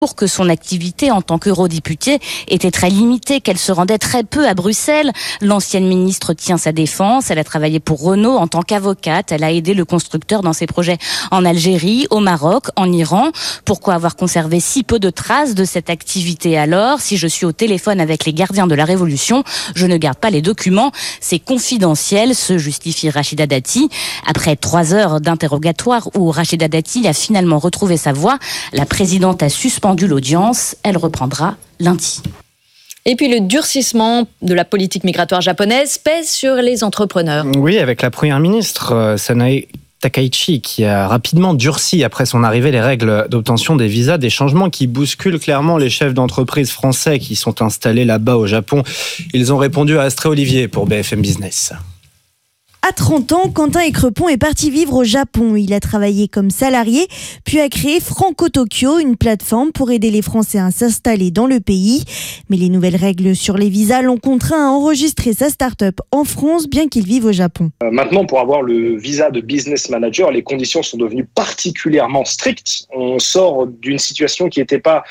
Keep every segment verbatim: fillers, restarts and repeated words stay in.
pour que son activité en tant qu'eurodéputée était très limitée, qu'elle se rendait très peu à Bruxelles. L'ancienne ministre tient sa défense. Elle a travaillé pour Renault en tant qu'avocate. Elle a aidé le constructeur dans ses projets en Algérie, au Maroc, en Iran. Pourquoi avoir conservé si peu de traces de cette activité alors? Si je suis au téléphone avec les gardiens de la Révolution, je ne garde pas les documents. C'est confidentiel, se justifie Rachida Dati. Après trois heures d'interrogatoire où Rachida Dati a finalement retrouvé sa voix, la présidente a suspendu l'audience. Elle reprendra lundi. Et puis le durcissement de la politique migratoire japonaise pèse sur les entrepreneurs. Oui, avec la première ministre Sanae Takaichi qui a rapidement durci après son arrivée les règles d'obtention des visas, des changements qui bousculent clairement les chefs d'entreprise français qui sont installés là-bas au Japon. Ils ont répondu à Astrée Olivier pour B F M Business. À trente ans, Quentin Écrepont est parti vivre au Japon. Il a travaillé comme salarié, puis a créé Franco Tokyo, une plateforme pour aider les Français à s'installer dans le pays. Mais les nouvelles règles sur les visas l'ont contraint à enregistrer sa start-up en France, bien qu'il vive au Japon. Euh, maintenant, pour avoir le visa de business manager, les conditions sont devenues particulièrement strictes. On sort d'une situation qui n'était pas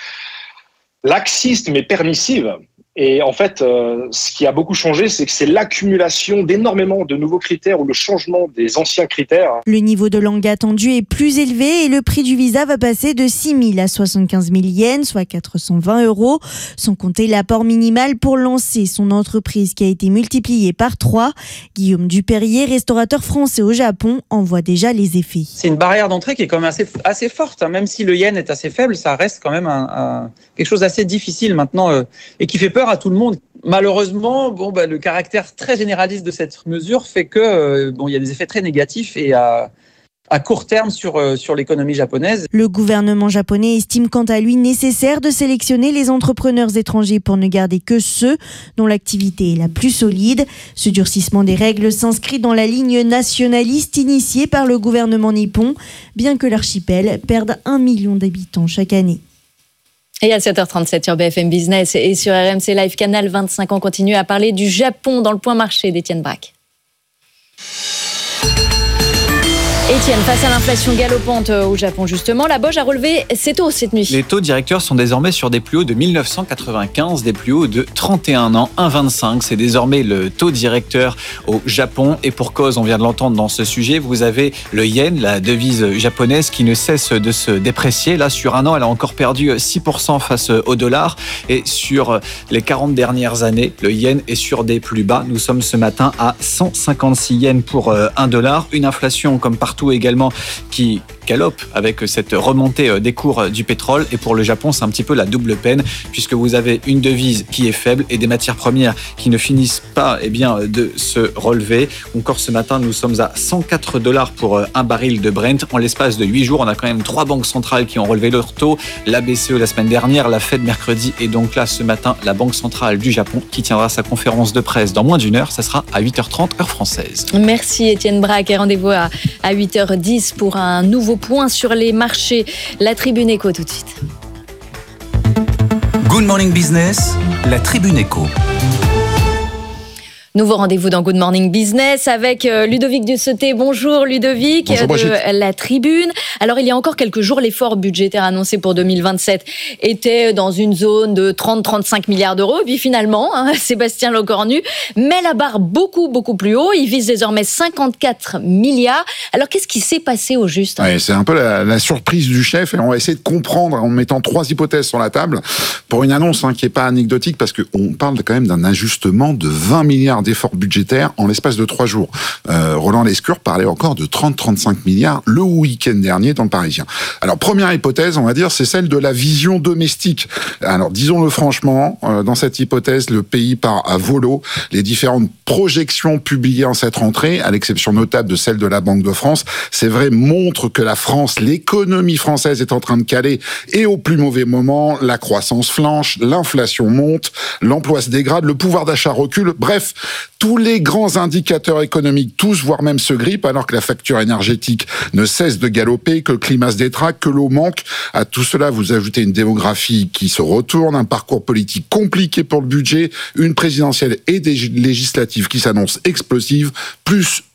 laxiste, mais permissive. Et en fait, euh, ce qui a beaucoup changé, c'est que c'est l'accumulation d'énormément de nouveaux critères ou le changement des anciens critères. Le niveau de langue attendu est plus élevé et le prix du visa va passer de six mille à soixante-quinze mille yens, soit quatre cent vingt euros, sans compter l'apport minimal pour lancer son entreprise qui a été multiplié par trois. Guillaume Dupérier, restaurateur français au Japon, en voit déjà les effets. C'est une barrière d'entrée qui est quand même assez, assez forte. Même si le yen est assez faible, ça reste quand même un, un, quelque chose d'assez difficile maintenant euh, et qui fait peur à tout le monde. Malheureusement, bon, bah, le caractère très généraliste de cette mesure fait que euh, bon, il y a des effets très négatifs et à, à court terme sur, euh, sur l'économie japonaise. Le gouvernement japonais estime quant à lui nécessaire de sélectionner les entrepreneurs étrangers pour ne garder que ceux dont l'activité est la plus solide. Ce durcissement des règles s'inscrit dans la ligne nationaliste initiée par le gouvernement nippon, bien que l'archipel perde un million d'habitants chaque année. Et à sept heures trente-sept sur B F M Business et sur R M C Live Canal vingt-cinq, on continue à parler du Japon dans le point marché d'Étienne Braque. Étienne, face à l'inflation galopante au Japon, justement, la B O J a relevé ses taux cette nuit. Les taux directeurs sont désormais sur des plus hauts de mille neuf cent quatre-vingt-quinze, des plus hauts de trente et un ans, un virgule vingt-cinq. C'est désormais le taux directeur au Japon. Et pour cause, on vient de l'entendre dans ce sujet, vous avez le yen, la devise japonaise, qui ne cesse de se déprécier. Là, sur un an, elle a encore perdu six pour cent face au dollar. Et sur les quarante dernières années, le yen est sur des plus bas. Nous sommes ce matin à cent cinquante-six yens pour un dollar. Une inflation, comme partout également, qui galope avec cette remontée des cours du pétrole. Et pour le Japon, c'est un petit peu la double peine, puisque vous avez une devise qui est faible et des matières premières qui ne finissent pas eh bien, de se relever. Encore ce matin, nous sommes à cent quatre dollars pour un baril de Brent. En l'espace de huit jours, on a quand même trois banques centrales qui ont relevé leur taux. La B C E la semaine dernière, la Fed mercredi, et donc là, ce matin, la Banque centrale du Japon qui tiendra sa conférence de presse dans moins d'une heure. Ça sera à huit heures trente, heure française. Merci Étienne Braque et rendez-vous à, à huit heures dix pour un nouveau point sur les marchés. La Tribune Éco tout de suite. Good Morning Business, la Tribune Éco. Nouveau rendez-vous dans Good Morning Business avec Ludovic Dussoté. Bonjour Ludovic. Bonjour, de la Tribune. Alors il y a encore quelques jours, l'effort budgétaire annoncé pour deux mille vingt-sept était dans une zone de trente à trente-cinq milliards d'euros. Et puis finalement, hein, Sébastien Lecornu met la barre beaucoup, beaucoup plus haut. Il vise désormais cinquante-quatre milliards. Alors qu'est-ce qui s'est passé au juste hein ouais, c'est un peu la, la surprise du chef et on va essayer de comprendre en mettant trois hypothèses sur la table pour une annonce hein, qui n'est pas anecdotique parce qu'on parle quand même d'un ajustement de vingt milliards d'efforts budgétaires en l'espace de trois jours. Euh, Roland Lescure parlait encore de trente à trente-cinq milliards le week-end dernier dans le Parisien. Alors, première hypothèse, on va dire, c'est celle de la vision domestique. Alors, disons-le franchement, euh, dans cette hypothèse, le pays part à volo. Les différentes projections publiées en cette rentrée, à l'exception notable de celle de la Banque de France, c'est vrai, montrent que la France, l'économie française est en train de caler et au plus mauvais moment, la croissance flanche, l'inflation monte, l'emploi se dégrade, le pouvoir d'achat recule. Bref, tous les grands indicateurs économiques, tous, voire même se grippent, alors que la facture énergétique ne cesse de galoper, que le climat se détraque, que l'eau manque. À tout cela, vous ajoutez une démographie qui se retourne, un parcours politique compliqué pour le budget, une présidentielle et des législatives qui s'annoncent explosives, plus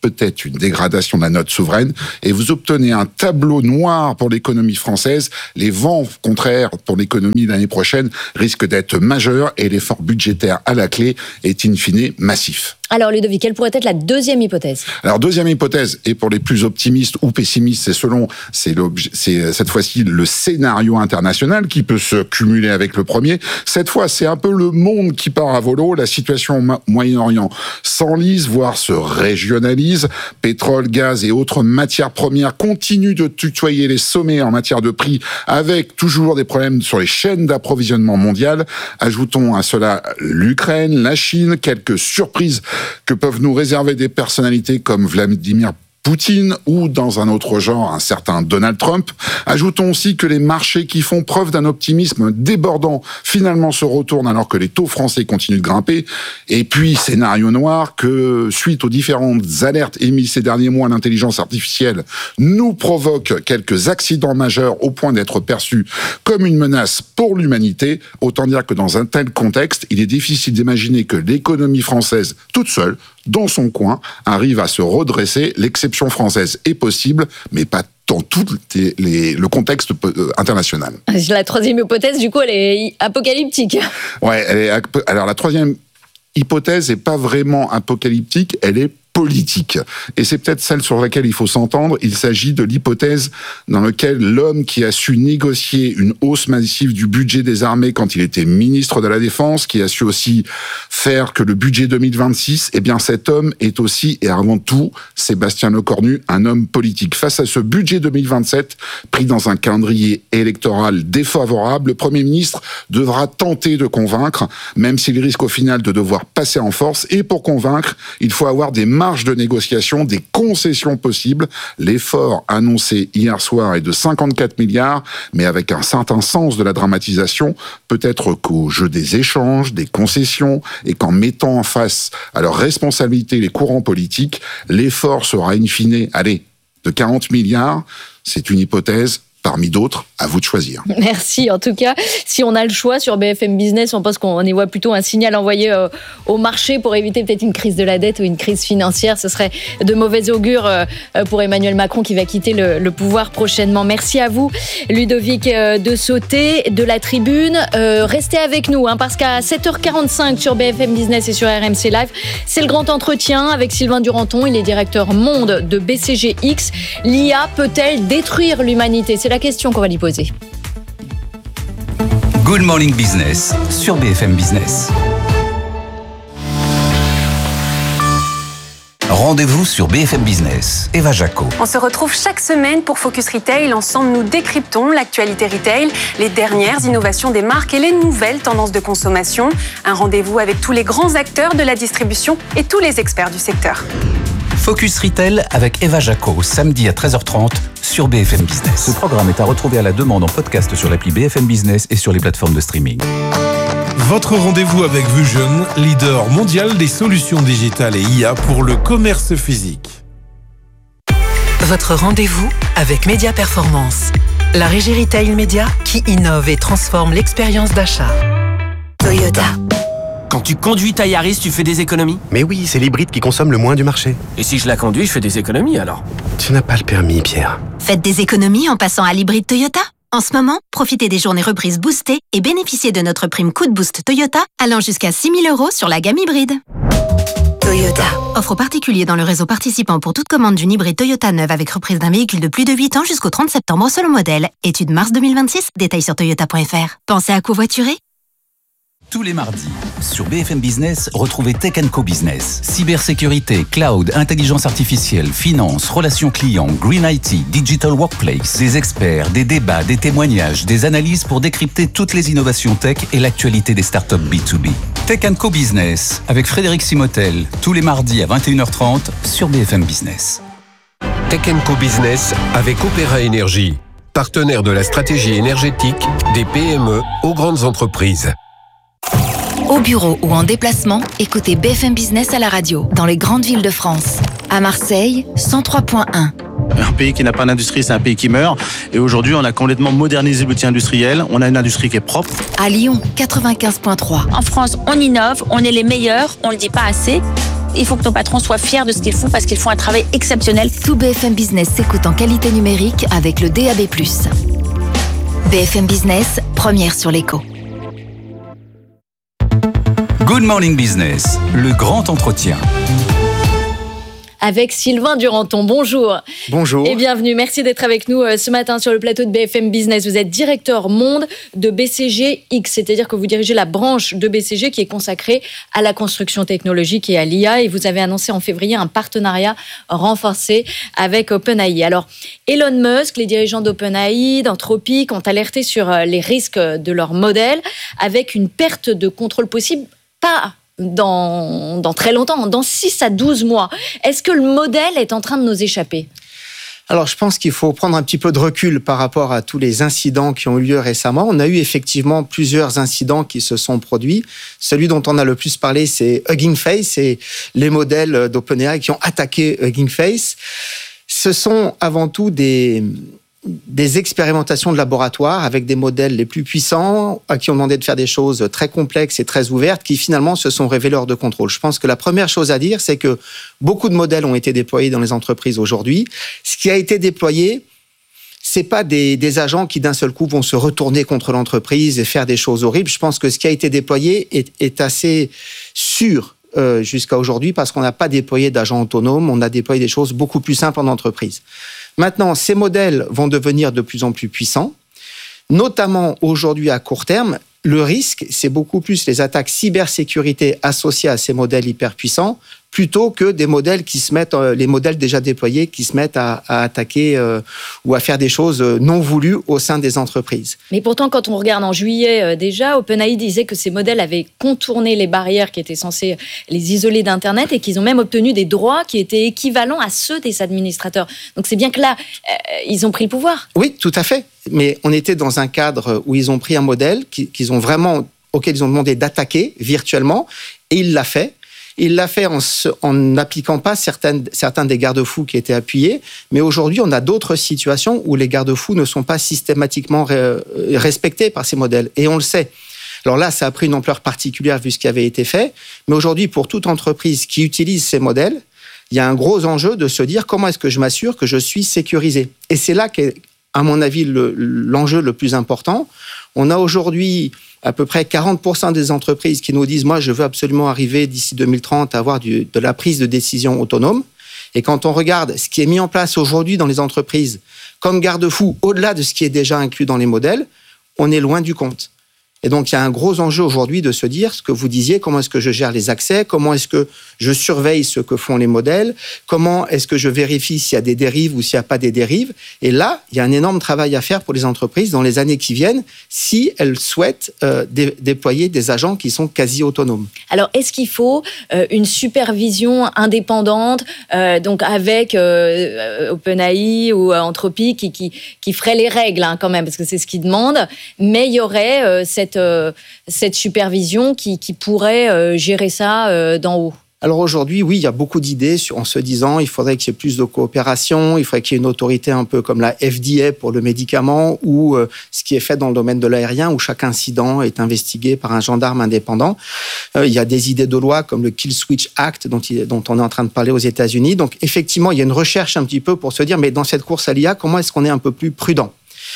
peut-être une dégradation de la note souveraine, et vous obtenez un tableau noir pour l'économie française. Les vents contraires pour l'économie l'année prochaine risquent d'être majeurs, et l'effort budgétaire à la clé est in fine massif. Alors Ludovic, quelle pourrait être la deuxième hypothèse ? Alors deuxième hypothèse, et pour les plus optimistes ou pessimistes, c'est selon, c'est, c'est cette fois-ci le scénario international qui peut se cumuler avec le premier. Cette fois, c'est un peu le monde qui part à volo. La situation au Moyen-Orient s'enlise, voire se régionalise. Pétrole, gaz et autres matières premières continuent de tutoyer les sommets en matière de prix, avec toujours des problèmes sur les chaînes d'approvisionnement mondiales. Ajoutons à cela l'Ukraine, la Chine, quelques surprises que peuvent nous réserver des personnalités comme Vladimir Poutine ou, dans un autre genre, un certain Donald Trump. Ajoutons aussi que les marchés qui font preuve d'un optimisme débordant finalement se retournent alors que les taux français continuent de grimper. Et puis, scénario noir, que suite aux différentes alertes émises ces derniers mois, l'intelligence artificielle nous provoque quelques accidents majeurs au point d'être perçus comme une menace pour l'humanité. Autant dire que dans un tel contexte, il est difficile d'imaginer que l'économie française, toute seule, dans son coin, arrive à se redresser. L'exception française est possible, mais pas dans tout les, les, le contexte euh, international. La troisième hypothèse, du coup, elle est apocalyptique. Ouais, elle est, alors la troisième hypothèse n'est pas vraiment apocalyptique, elle est politique. Et c'est peut-être celle sur laquelle il faut s'entendre. Il s'agit de l'hypothèse dans laquelle l'homme qui a su négocier une hausse massive du budget des armées quand il était ministre de la Défense, qui a su aussi faire que le budget deux mille vingt-six, eh bien cet homme est aussi, et avant tout, Sébastien Lecornu, un homme politique. Face à ce budget deux mille vingt-sept, pris dans un calendrier électoral défavorable, le Premier ministre devra tenter de convaincre, même s'il risque au final de devoir passer en force. Et pour convaincre, il faut avoir des marges de négociation, des concessions possibles. L'effort annoncé hier soir est de cinquante-quatre milliards, mais avec un certain sens de la dramatisation. Peut-être qu'au jeu des échanges, des concessions, et qu'en mettant en face à leur responsabilité les courants politiques, l'effort sera in fine, allez, de quarante milliards. C'est une hypothèse. Parmi d'autres, à vous de choisir. Merci. En tout cas, si on a le choix sur B F M Business, on pense qu'on y voit plutôt un signal envoyé euh, au marché pour éviter peut-être une crise de la dette ou une crise financière. Ce serait de mauvais augure euh, pour Emmanuel Macron qui va quitter le, le pouvoir prochainement. Merci à vous, Ludovic euh, de Sauté de la Tribune. Euh, restez avec nous hein, parce qu'à sept heures quarante-cinq sur B F M Business et sur R M C Live, c'est le grand entretien avec Sylvain Duranton. Il est directeur monde de B C G X. L'I A peut-elle détruire l'humanité ? C'est la question qu'on va lui poser. Good Morning Business sur B F M Business. Rendez-vous sur B F M Business. Eva Jaco. On se retrouve chaque semaine pour Focus Retail. Ensemble, nous décryptons l'actualité retail, les dernières innovations des marques et les nouvelles tendances de consommation. Un rendez-vous avec tous les grands acteurs de la distribution et tous les experts du secteur. Focus Retail avec Eva Jaco, samedi à treize heures trente sur B F M Business. Ce programme est à retrouver à la demande en podcast sur l'appli B F M Business et sur les plateformes de streaming. Votre rendez-vous avec Vusion, leader mondial des solutions digitales et I A pour le commerce physique. Votre rendez-vous avec Média Performance, la régie retail média qui innove et transforme l'expérience d'achat. Toyota. Quand tu conduis ta Yaris, tu fais des économies ? Mais oui, c'est l'hybride qui consomme le moins du marché. Et si je la conduis, je fais des économies alors ? Tu n'as pas le permis, Pierre. Faites des économies en passant à l'hybride Toyota. En ce moment, profitez des journées reprises boostées et bénéficiez de notre prime Coup de Boost Toyota allant jusqu'à six mille euros sur la gamme hybride. Toyota. Offre aux particuliers dans le réseau participant pour toute commande d'une hybride Toyota neuve avec reprise d'un véhicule de plus de huit ans jusqu'au trente septembre selon modèle. Étude mars deux mille vingt-six, détails sur toyota point f r. Pensez à covoiturer ? Tous les mardis, sur B F M Business, retrouvez Tech and Co Business. Cybersécurité, cloud, intelligence artificielle, finance, relations clients, green I T, digital workplace. Des experts, des débats, des témoignages, des analyses pour décrypter toutes les innovations tech et l'actualité des startups B deux B. Tech and Co Business, avec Frédéric Simotel, tous les mardis à vingt et une heures trente sur B F M Business. Tech and Co Business avec Opéra Énergie, partenaire de la stratégie énergétique des P M E aux grandes entreprises. Au bureau ou en déplacement, écoutez B F M Business à la radio, dans les grandes villes de France. À Marseille, cent trois point un. Un pays qui n'a pas d'industrie, c'est un pays qui meurt. Et aujourd'hui, on a complètement modernisé l'outil industriel. On a une industrie qui est propre. À Lyon, quatre-vingt-quinze point trois. En France, on innove, on est les meilleurs, on le dit pas assez. Il faut que nos patrons soient fiers de ce qu'ils font parce qu'ils font un travail exceptionnel. Tout B F M Business s'écoute en qualité numérique avec le D A B plus. B F M Business, première sur l'écho. Good Morning Business, le grand entretien. Avec Sylvain Duranton. Bonjour. Bonjour. Et bienvenue. Merci d'être avec nous ce matin sur le plateau de B F M Business. Vous êtes directeur monde de B C G X, c'est-à-dire que vous dirigez la branche de B C G qui est consacrée à la construction technologique et à l'I A. Et vous avez annoncé en février un partenariat renforcé avec OpenAI. Alors, Elon Musk, les dirigeants d'OpenAI, d'Anthropic ont alerté sur les risques de leur modèle avec une perte de contrôle possible, pas Dans, dans très longtemps, dans six à douze mois. Est-ce que le modèle est en train de nous échapper ? Alors, je pense qu'il faut prendre un petit peu de recul par rapport à tous les incidents qui ont eu lieu récemment. On a eu effectivement plusieurs incidents qui se sont produits. Celui dont on a le plus parlé, c'est Hugging Face et les modèles d'OpenAI qui ont attaqué Hugging Face. Ce sont avant tout des... des expérimentations de laboratoire avec des modèles les plus puissants à qui on demandait de faire des choses très complexes et très ouvertes qui finalement se sont révélées hors de contrôle. Je pense que la première chose à dire, c'est que beaucoup de modèles ont été déployés dans les entreprises aujourd'hui. Ce qui a été déployé, c'est pas des, des agents qui d'un seul coup vont se retourner contre l'entreprise et faire des choses horribles. Je pense que ce qui a été déployé est, est assez sûr euh, jusqu'à aujourd'hui parce qu'on n'a pas déployé d'agents autonomes, on a déployé des choses beaucoup plus simples en entreprise. Maintenant, ces modèles vont devenir de plus en plus puissants, notamment aujourd'hui à court terme. Le risque, c'est beaucoup plus les attaques cybersécurité associées à ces modèles hyper puissants, plutôt que des modèles qui se mettent, les modèles déjà déployés, qui se mettent à, à attaquer euh, ou à faire des choses non voulues au sein des entreprises. Mais pourtant, quand on regarde en juillet euh, déjà, OpenAI disait que ces modèles avaient contourné les barrières qui étaient censées les isoler d'Internet et qu'ils ont même obtenu des droits qui étaient équivalents à ceux des administrateurs. Donc c'est bien que là, euh, ils ont pris le pouvoir. Oui, tout à fait. Mais on était dans un cadre où ils ont pris un modèle qu'ils ont vraiment, auquel ils ont demandé d'attaquer virtuellement, et il l'a fait. Il l'a fait en, en n'appliquant pas certaines, certains des garde-fous qui étaient appuyés, mais aujourd'hui, on a d'autres situations où les garde-fous ne sont pas systématiquement ré, respectés par ces modèles, et on le sait. Alors là, ça a pris une ampleur particulière vu ce qui avait été fait, mais aujourd'hui, pour toute entreprise qui utilise ces modèles, il y a un gros enjeu de se dire comment est-ce que je m'assure que je suis sécurisé. Et c'est là qu'est, à mon avis, le, l'enjeu le plus important. On a aujourd'hui à peu près quarante pour cent des entreprises qui nous disent « Moi, je veux absolument arriver d'ici deux mille trente à avoir du, de la prise de décision autonome ». Et quand on regarde ce qui est mis en place aujourd'hui dans les entreprises comme garde-fou, au-delà de ce qui est déjà inclus dans les modèles, on est loin du compte. Et donc, il y a un gros enjeu aujourd'hui de se dire ce que vous disiez, comment est-ce que je gère les accès, comment est-ce que je surveille ce que font les modèles, comment est-ce que je vérifie s'il y a des dérives ou s'il n'y a pas des dérives. Et là, il y a un énorme travail à faire pour les entreprises dans les années qui viennent si elles souhaitent euh, dé- déployer des agents qui sont quasi autonomes. Alors, est-ce qu'il faut euh, une supervision indépendante, euh, donc avec euh, OpenAI ou euh, Anthropic qui, qui, qui ferait les règles hein, quand même, parce que c'est ce qu'ils demandent, mais il y aurait euh, cette Euh, cette supervision qui, qui pourrait euh, gérer ça euh, d'en haut? Alors aujourd'hui, oui, il y a beaucoup d'idées sur, en se disant il faudrait qu'il y ait plus de coopération, il faudrait qu'il y ait une autorité un peu comme la F D A pour le médicament ou euh, ce qui est fait dans le domaine de l'aérien où chaque incident est investigué par un gendarme indépendant. Euh, il y a des idées de loi comme le Kill Switch Act dont, il, dont on est en train de parler aux États-Unis. Donc effectivement, il y a une recherche un petit peu pour se dire mais dans cette course à l'I A, comment est-ce qu'on est un peu plus prudent?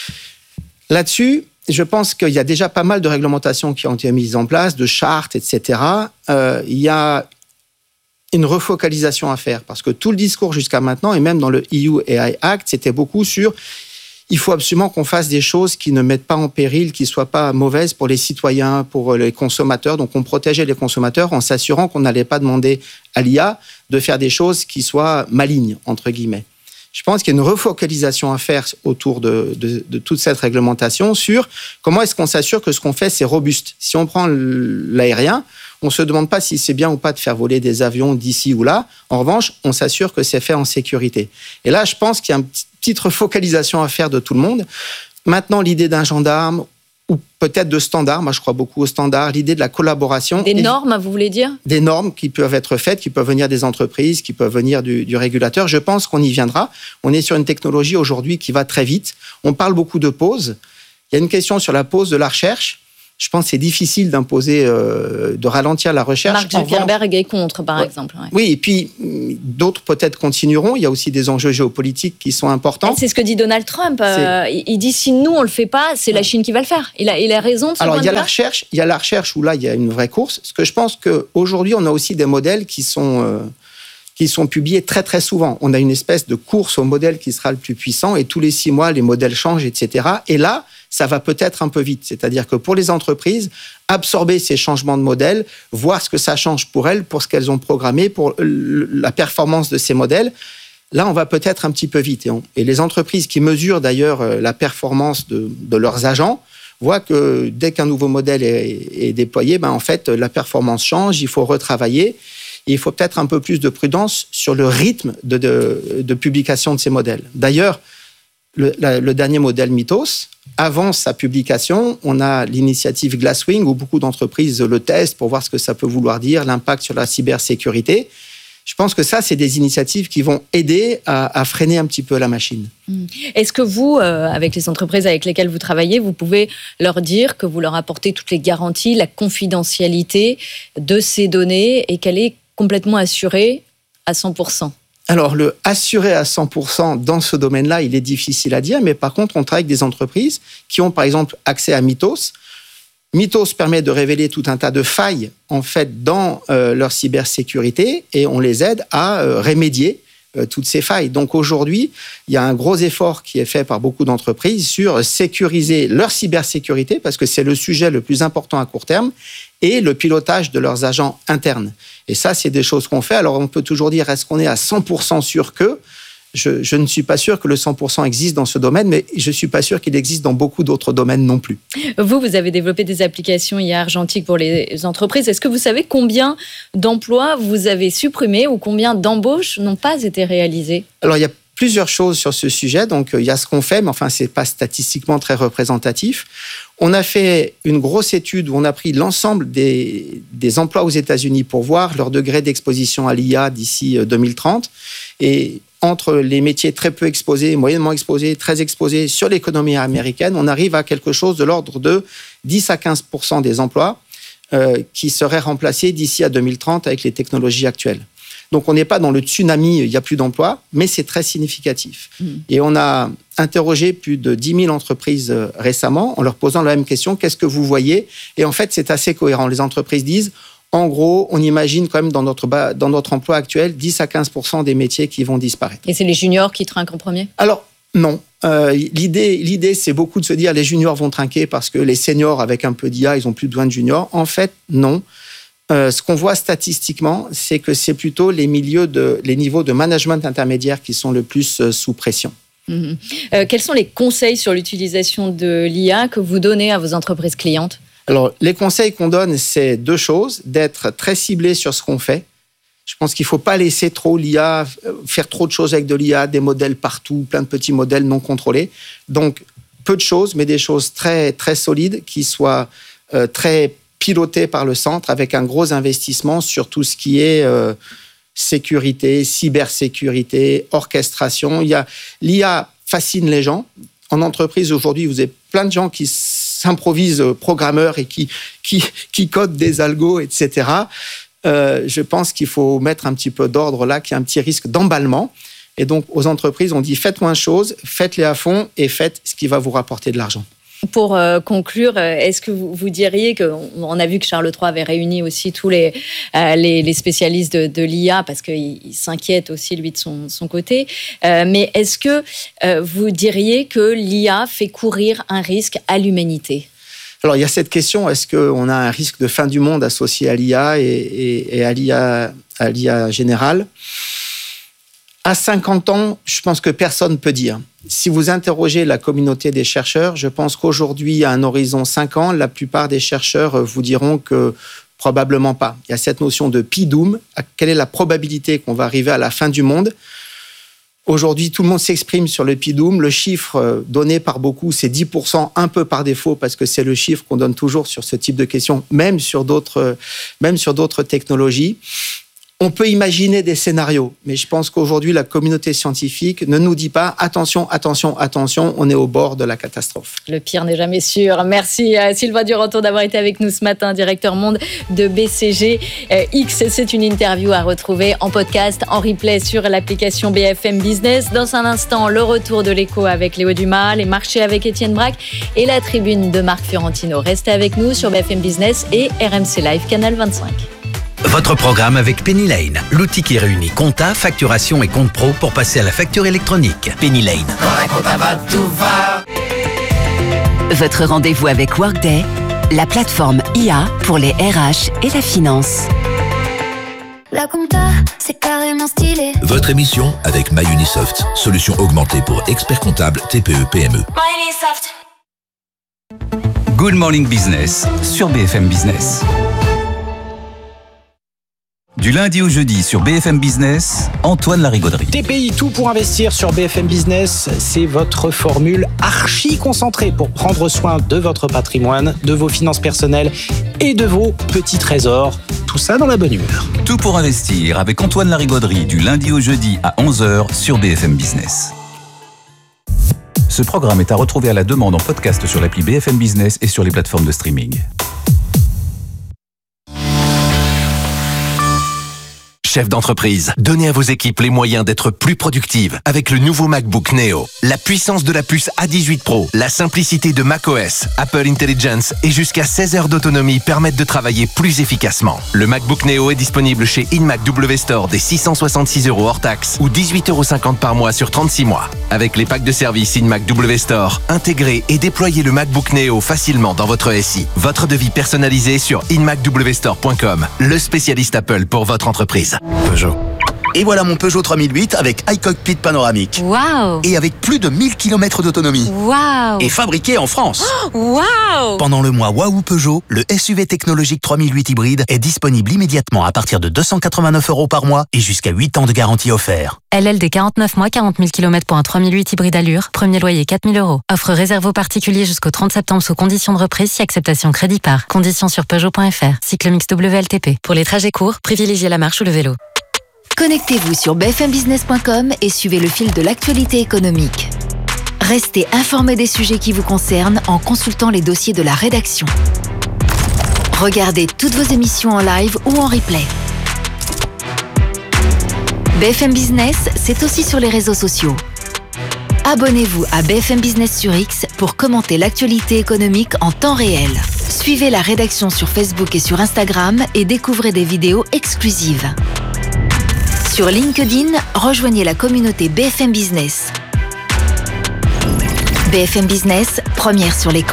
Là-dessus, je pense qu'il y a déjà pas mal de réglementations qui ont été mises en place, de chartes, et cetera. Euh, il y a une refocalisation à faire parce que tout le discours jusqu'à maintenant, et même dans le E U A I Act, c'était beaucoup sur il faut absolument qu'on fasse des choses qui ne mettent pas en péril, qui ne soient pas mauvaises pour les citoyens, pour les consommateurs. Donc, on protégeait les consommateurs en s'assurant qu'on n'allait pas demander à l'I A de faire des choses qui soient malignes, entre guillemets. Je pense qu'il y a une refocalisation à faire autour de, de, de toute cette réglementation sur comment est-ce qu'on s'assure que ce qu'on fait, c'est robuste. Si on prend l'aérien, on ne se demande pas si c'est bien ou pas de faire voler des avions d'ici ou là. En revanche, on s'assure que c'est fait en sécurité. Et là, je pense qu'il y a une petite refocalisation à faire de tout le monde. Maintenant, l'idée d'un gendarme ou peut-être de standards, moi je crois beaucoup aux standards, l'idée de la collaboration. Des normes, vous voulez dire? Des normes qui peuvent être faites, qui peuvent venir des entreprises, qui peuvent venir du, du régulateur. Je pense qu'on y viendra. On est sur une technologie aujourd'hui qui va très vite. On parle beaucoup de pause. Il y a une question sur la pause de la recherche. je pense que c'est difficile d'imposer, euh, de ralentir la recherche. Mark Zuckerberg est contre, par ouais. exemple. Ouais. Oui, et puis d'autres peut-être continueront. Il y a aussi des enjeux géopolitiques qui sont importants. Et c'est ce que dit Donald Trump. Euh, il dit si nous on le fait pas, c'est la Chine qui va le faire. Il a, il a raison de ce Alors point il y a de la vue. recherche, il y a la recherche où là il y a une vraie course. Parce que je pense qu'aujourd'hui on a aussi des modèles qui sont euh, qui sont publiés très très souvent. On a une espèce de course au modèle qui sera le plus puissant et tous les six mois les modèles changent, et cetera. Et là ça va peut-être un peu vite. C'est-à-dire que pour les entreprises, absorber ces changements de modèles, voir ce que ça change pour elles, pour ce qu'elles ont programmé, pour la performance de ces modèles, là, on va peut-être un petit peu vite. Et, on, et les entreprises qui mesurent d'ailleurs la performance de, de leurs agents voient que dès qu'un nouveau modèle est, est déployé, ben en fait, la performance change, il faut retravailler. Et il faut peut-être un peu plus de prudence sur le rythme de, de, de publication de ces modèles. D'ailleurs, le, la, le dernier modèle Mythos, avant sa publication, on a l'initiative Glasswing où beaucoup d'entreprises le testent pour voir ce que ça peut vouloir dire, l'impact sur la cybersécurité. Je pense que ça, c'est des initiatives qui vont aider à, à freiner un petit peu la machine. Est-ce que vous, euh, avec les entreprises avec lesquelles vous travaillez, vous pouvez leur dire que vous leur apportez toutes les garanties, la confidentialité de ces données et qu'elle est complètement assurée à cent pour cent? Alors, le assurer à cent pour cent dans ce domaine-là, il est difficile à dire, mais par contre, on travaille avec des entreprises qui ont, par exemple, accès à Mythos. Mythos permet de révéler tout un tas de failles, en fait, dans euh, leur cybersécurité et on les aide à euh, remédier euh, toutes ces failles. Donc, aujourd'hui, il y a un gros effort qui est fait par beaucoup d'entreprises sur sécuriser leur cybersécurité parce que c'est le sujet le plus important à court terme et le pilotage de leurs agents internes. Et ça, c'est des choses qu'on fait. Alors, on peut toujours dire, est-ce qu'on est à cent pour cent sûr que je, je ne suis pas sûr que le cent pour cent existe dans ce domaine, mais je ne suis pas sûr qu'il existe dans beaucoup d'autres domaines non plus. Vous, vous avez développé des applications I A argentiques pour les entreprises. Est-ce que vous savez combien d'emplois vous avez supprimés ou combien d'embauches n'ont pas été réalisées? Alors, il y a plusieurs choses sur ce sujet. Donc, il y a ce qu'on fait, mais enfin, ce n'est pas statistiquement très représentatif. On a fait une grosse étude où on a pris l'ensemble des, des emplois aux États-Unis pour voir leur degré d'exposition à l'I A d'ici deux mille trente. Et entre les métiers très peu exposés, moyennement exposés, très exposés sur l'économie américaine, on arrive à quelque chose de l'ordre de dix à quinze pour cent des emplois euh, qui seraient remplacés d'ici à deux mille trente avec les technologies actuelles. Donc, on n'est pas dans le tsunami, il n'y a plus d'emplois, mais c'est très significatif. Mmh. Et on a interrogé plus de dix mille entreprises récemment en leur posant la même question, qu'est-ce que vous voyez? Et en fait, c'est assez cohérent. Les entreprises disent, en gros, on imagine quand même dans notre, dans notre emploi actuel, dix à quinze pour cent des métiers qui vont disparaître. Et c'est les juniors qui trinquent en premier? Alors, non. Euh, l'idée, l'idée, c'est beaucoup de se dire, les juniors vont trinquer parce que les seniors, avec un peu d'I A, ils n'ont plus besoin de juniors. En fait, non. Euh, ce qu'on voit statistiquement, c'est que c'est plutôt les milieux de, les niveaux de management intermédiaire qui sont le plus euh, sous pression. Mmh. Euh, quels sont les conseils sur l'utilisation de l'I A que vous donnez à vos entreprises clientes? Alors, les conseils qu'on donne, c'est deux choses. D'être très ciblé sur ce qu'on fait. Je pense qu'il ne faut pas laisser trop l'I A, faire trop de choses avec de l'I A, des modèles partout, plein de petits modèles non contrôlés. Donc, peu de choses, mais des choses très, très solides qui soient euh, très piloté par le centre avec un gros investissement sur tout ce qui est euh, sécurité, cybersécurité, orchestration. Il y a, l'I A fascine les gens. En entreprise, aujourd'hui, vous avez plein de gens qui s'improvisent programmeurs et qui, qui, qui codent des algos, et cetera. Euh, je pense qu'il faut mettre un petit peu d'ordre là, qu'il y a un petit risque d'emballement. Et donc, aux entreprises, on dit faites moins de choses, faites-les à fond et faites ce qui va vous rapporter de l'argent. Pour euh, conclure, est-ce que vous, vous diriez qu'on on a vu que Charles trois avait réuni aussi tous les, euh, les, les spécialistes de, de l'I A parce qu'il il s'inquiète aussi, lui, de son, son côté. Euh, mais est-ce que euh, vous diriez que l'I A fait courir un risque à l'humanité? Alors, il y a cette question, est-ce qu'on a un risque de fin du monde associé à l'I A et, et, et à l'I A, à l'I A générale? À cinquante ans, je pense que personne ne peut dire. Si vous interrogez la communauté des chercheurs, je pense qu'aujourd'hui, à un horizon cinq ans, la plupart des chercheurs vous diront que probablement pas. Il y a cette notion de P-Doom. Quelle est la probabilité qu'on va arriver à la fin du monde? Aujourd'hui, tout le monde s'exprime sur le P-Doom. Le chiffre donné par beaucoup, c'est dix pour cent, un peu par défaut, parce que c'est le chiffre qu'on donne toujours sur ce type de questions, même sur d'autres, même sur d'autres technologies. on peut imaginer des scénarios, mais je pense qu'aujourd'hui, la communauté scientifique ne nous dit pas attention, attention, attention, on est au bord de la catastrophe. Le pire n'est jamais sûr. Merci à Sylvain Duranton d'avoir été avec nous ce matin, directeur monde de B C G X. C'est une interview à retrouver en podcast, en replay sur l'application B F M Business. Dans un instant, le retour de l'écho avec Léo Dumas, les marchés avec Étienne Braque et la tribune de Marc Fiorentino. Restez avec nous sur B F M Business et R M C Live, Canal vingt-cinq. Votre programme avec Penny Lane, l'outil qui réunit compta, facturation et compte pro pour passer à la facture électronique. Penny Lane. Votre rendez-vous avec Workday, la plateforme I A pour les R H et la finance. La compta, c'est carrément stylé. Votre émission avec MyUnisoft, solution augmentée pour experts comptables T P E P M E. MyUnisoft. Good Morning Business sur B F M Business. Du lundi au jeudi sur B F M Business, Antoine Larigauderie. T P I, tout pour investir sur B F M Business, c'est votre formule archi concentrée pour prendre soin de votre patrimoine, de vos finances personnelles et de vos petits trésors. Tout ça dans la bonne humeur. Tout pour investir avec Antoine Larigauderie du lundi au jeudi à onze heures sur B F M Business. Ce programme est à retrouver à la demande en podcast sur l'appli B F M Business et sur les plateformes de streaming. Chef d'entreprise, donnez à vos équipes les moyens d'être plus productives avec le nouveau MacBook Neo. La puissance de la puce A dix-huit Pro, la simplicité de macOS, Apple Intelligence et jusqu'à seize heures d'autonomie permettent de travailler plus efficacement. Le MacBook Neo est disponible chez InMac W Store dès six cent soixante-six euros hors taxe ou dix-huit euros cinquante par mois sur trente-six mois. Avec les packs de service InMac W Store, intégrez et déployez le MacBook Neo facilement dans votre S I. Votre devis personnalisé sur in mac w store point com, le spécialiste Apple pour votre entreprise. Peugeot. Et voilà mon Peugeot trois mille huit avec iCockpit panoramique. Waouh! Et avec plus de mille kilomètres d'autonomie. Waouh! Et fabriqué en France. Waouh! Pendant le mois Waouh Peugeot, le S U V technologique trois mille huit hybride est disponible immédiatement à partir de deux cent quatre-vingt-neuf euros par mois et jusqu'à huit ans de garantie offert. L L D quarante-neuf mois, quarante mille kilomètres pour un trois mille huit hybride allure. Premier loyer quatre mille euros. Offre réservée aux particuliers jusqu'au trente septembre sous conditions de reprise si acceptation crédit par. Conditions sur Peugeot point F R. Cycle mix W L T P. Pour les trajets courts, privilégiez la marche ou le vélo. Connectez-vous sur b f m business point com et suivez le fil de l'actualité économique. Restez informé des sujets qui vous concernent en consultant les dossiers de la rédaction. Regardez toutes vos émissions en live ou en replay. B F M Business, c'est aussi sur les réseaux sociaux. Abonnez-vous à B F M Business sur X pour commenter l'actualité économique en temps réel. Suivez la rédaction sur Facebook et sur Instagram et découvrez des vidéos exclusives. Sur LinkedIn, rejoignez la communauté B F M Business. B F M Business, première sur l'écho.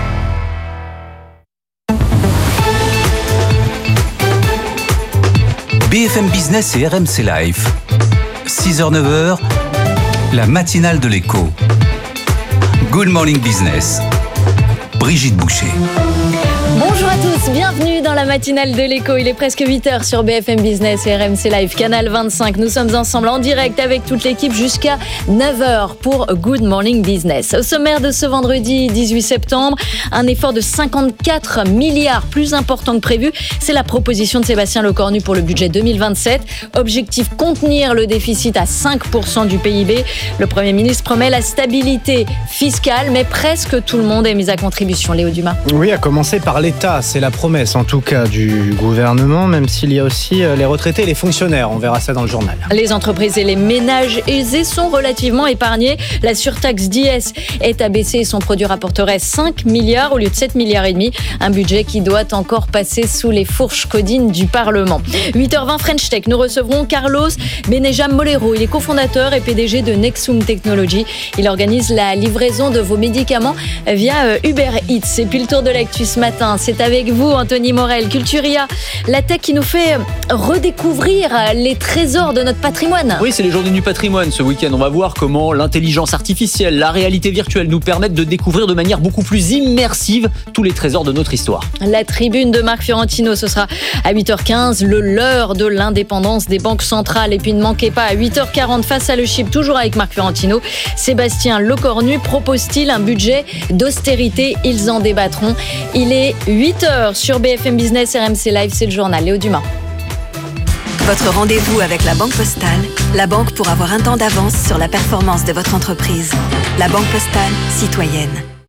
B F M Business et R M C Live. six heures neuf heures, la matinale de l'écho. Good Morning Business. Brigitte Boucher. Bonjour à tous, bienvenue dans la matinale de l'écho. Il est presque huit heures sur B F M Business et R M C Live, Canal vingt-cinq. Nous sommes ensemble en direct avec toute l'équipe jusqu'à neuf heures pour Good Morning Business. Au sommaire de ce vendredi dix-huit septembre, un effort de cinquante-quatre milliards plus important que prévu. C'est la proposition de Sébastien Lecornu pour le budget deux mille vingt-sept. Objectif, contenir le déficit à cinq pour cent du P I B. Le Premier ministre promet la stabilité fiscale, mais presque tout le monde est mis à contribution. Léo Dumas. Oui, à commencer par l'État, c'est la promesse en tout cas du gouvernement, même s'il y a aussi les retraités et les fonctionnaires, on verra ça dans le journal. Les entreprises et les ménages aisés sont relativement épargnés. La surtaxe d'I S est abaissée et son produit rapporterait cinq milliards au lieu de sept milliards et demi. Un budget qui doit encore passer sous les fourches codines du Parlement. huit heures vingt French Tech, nous recevrons Carlos Benejam Molero. Il est cofondateur et P D G de Nexum Technology. Il organise la livraison de vos médicaments via Uber Eats. Et puis le tour de l'actu ce matin, c'est avec vous, Anthony Morel, Culturia, la tech qui nous fait redécouvrir les trésors de notre patrimoine. Oui, c'est les journées du patrimoine ce week-end. On va voir comment l'intelligence artificielle, la réalité virtuelle nous permettent de découvrir de manière beaucoup plus immersive tous les trésors de notre histoire. La tribune de Marc Fiorentino, ce sera à huit heures quinze, le leurre de l'indépendance des banques centrales. Et puis ne manquez pas, à huit heures quarante, face à le chip, toujours avec Marc Fiorentino, Sébastien Lecornu propose-t-il un budget d'austérité? Ils en débattront. Il est huit heures sur B F M Business, R M C Live, c'est le journal. Léo Dumas. Votre rendez-vous avec la Banque Postale, la banque pour avoir un temps d'avance sur la performance de votre entreprise. La Banque Postale, citoyenne.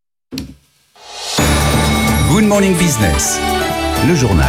Good Morning Business, le journal.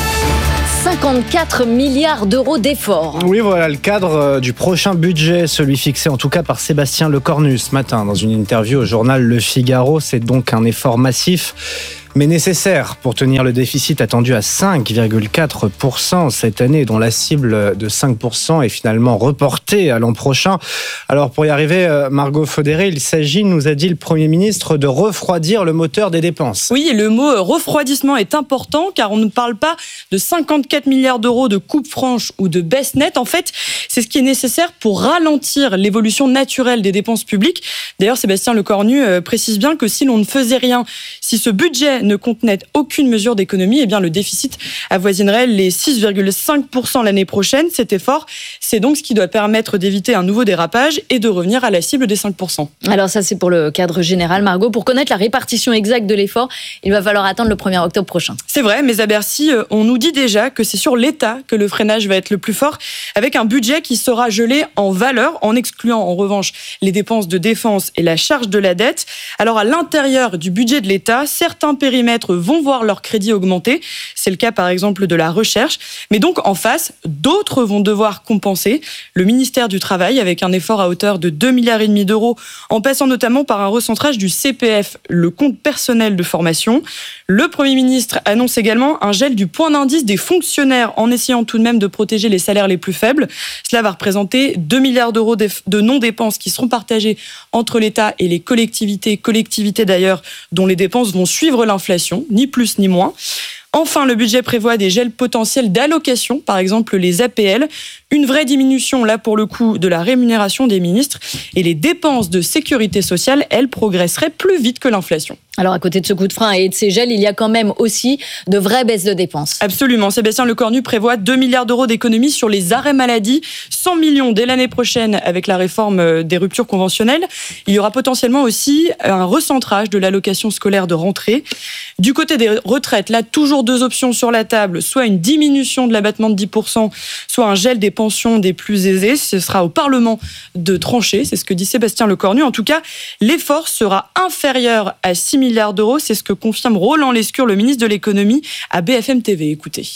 cinquante-quatre milliards d'euros d'efforts. Oui, voilà le cadre du prochain budget, celui fixé en tout cas par Sébastien Lecornu ce matin dans une interview au journal Le Figaro. C'est donc un effort massif, mais nécessaire pour tenir le déficit attendu à cinq virgule quatre pour cent cette année, dont la cible de cinq pour cent est finalement reportée à l'an prochain. Alors pour y arriver, Margot Faudéré, il s'agit, nous a dit le Premier ministre, de refroidir le moteur des dépenses. Oui, et le mot refroidissement est important car on ne parle pas de cinquante-quatre milliards d'euros de coupe franche ou de baisse nette. En fait, c'est ce qui est nécessaire pour ralentir l'évolution naturelle des dépenses publiques. D'ailleurs, Sébastien Lecornu précise bien que si l'on ne faisait rien, si ce budget ne contenait aucune mesure d'économie, eh bien le déficit avoisinerait les six virgule cinq pour cent l'année prochaine. Cet effort, c'est donc ce qui doit permettre d'éviter un nouveau dérapage et de revenir à la cible des cinq pour cent. Alors ça, c'est pour le cadre général, Margot. Pour connaître la répartition exacte de l'effort, il va falloir attendre le premier octobre prochain. C'est vrai, mais à Bercy, on nous dit déjà que c'est sur l'État que le freinage va être le plus fort, avec un budget qui sera gelé en valeur, en excluant en revanche les dépenses de défense et la charge de la dette. Alors à l'intérieur du budget de l'État, certains périmètres vont voir leur crédit augmenter. C'est le cas par exemple de la recherche. Mais donc en face, d'autres vont devoir compenser. Le ministère du Travail avec un effort à hauteur de deux virgule cinq milliards d'euros, en passant notamment par un recentrage du C P F, le compte personnel de formation. Le Premier ministre annonce également un gel du point d'indice des fonctionnaires en essayant tout de même de protéger les salaires les plus faibles. Cela va représenter deux milliards d'euros de non-dépenses qui seront partagées entre l'État et les collectivités, collectivités d'ailleurs dont les dépenses vont suivre l'inflation, ni plus ni moins. Enfin, le budget prévoit des gels potentiels d'allocations, par exemple les A P L, une vraie diminution, là pour le coup, de la rémunération des ministres, et les dépenses de sécurité sociale, elles, progresseraient plus vite que l'inflation. Alors, à côté de ce coup de frein et de ces gels, il y a quand même aussi de vraies baisses de dépenses. Absolument. Sébastien Lecornu prévoit deux milliards d'euros d'économies sur les arrêts maladie, cent millions dès l'année prochaine avec la réforme des ruptures conventionnelles. Il y aura potentiellement aussi un recentrage de l'allocation scolaire de rentrée. Du côté des retraites, là, toujours deux options sur la table, soit une diminution de l'abattement de dix pour cent, soit un gel des pensions des plus aisés. Ce sera au Parlement de trancher, c'est ce que dit Sébastien Lecornu. En tout cas, l'effort sera inférieur à six milliards d'euros, c'est ce que confirme Roland Lescure, le ministre de l'économie, à B F M T V. Écoutez.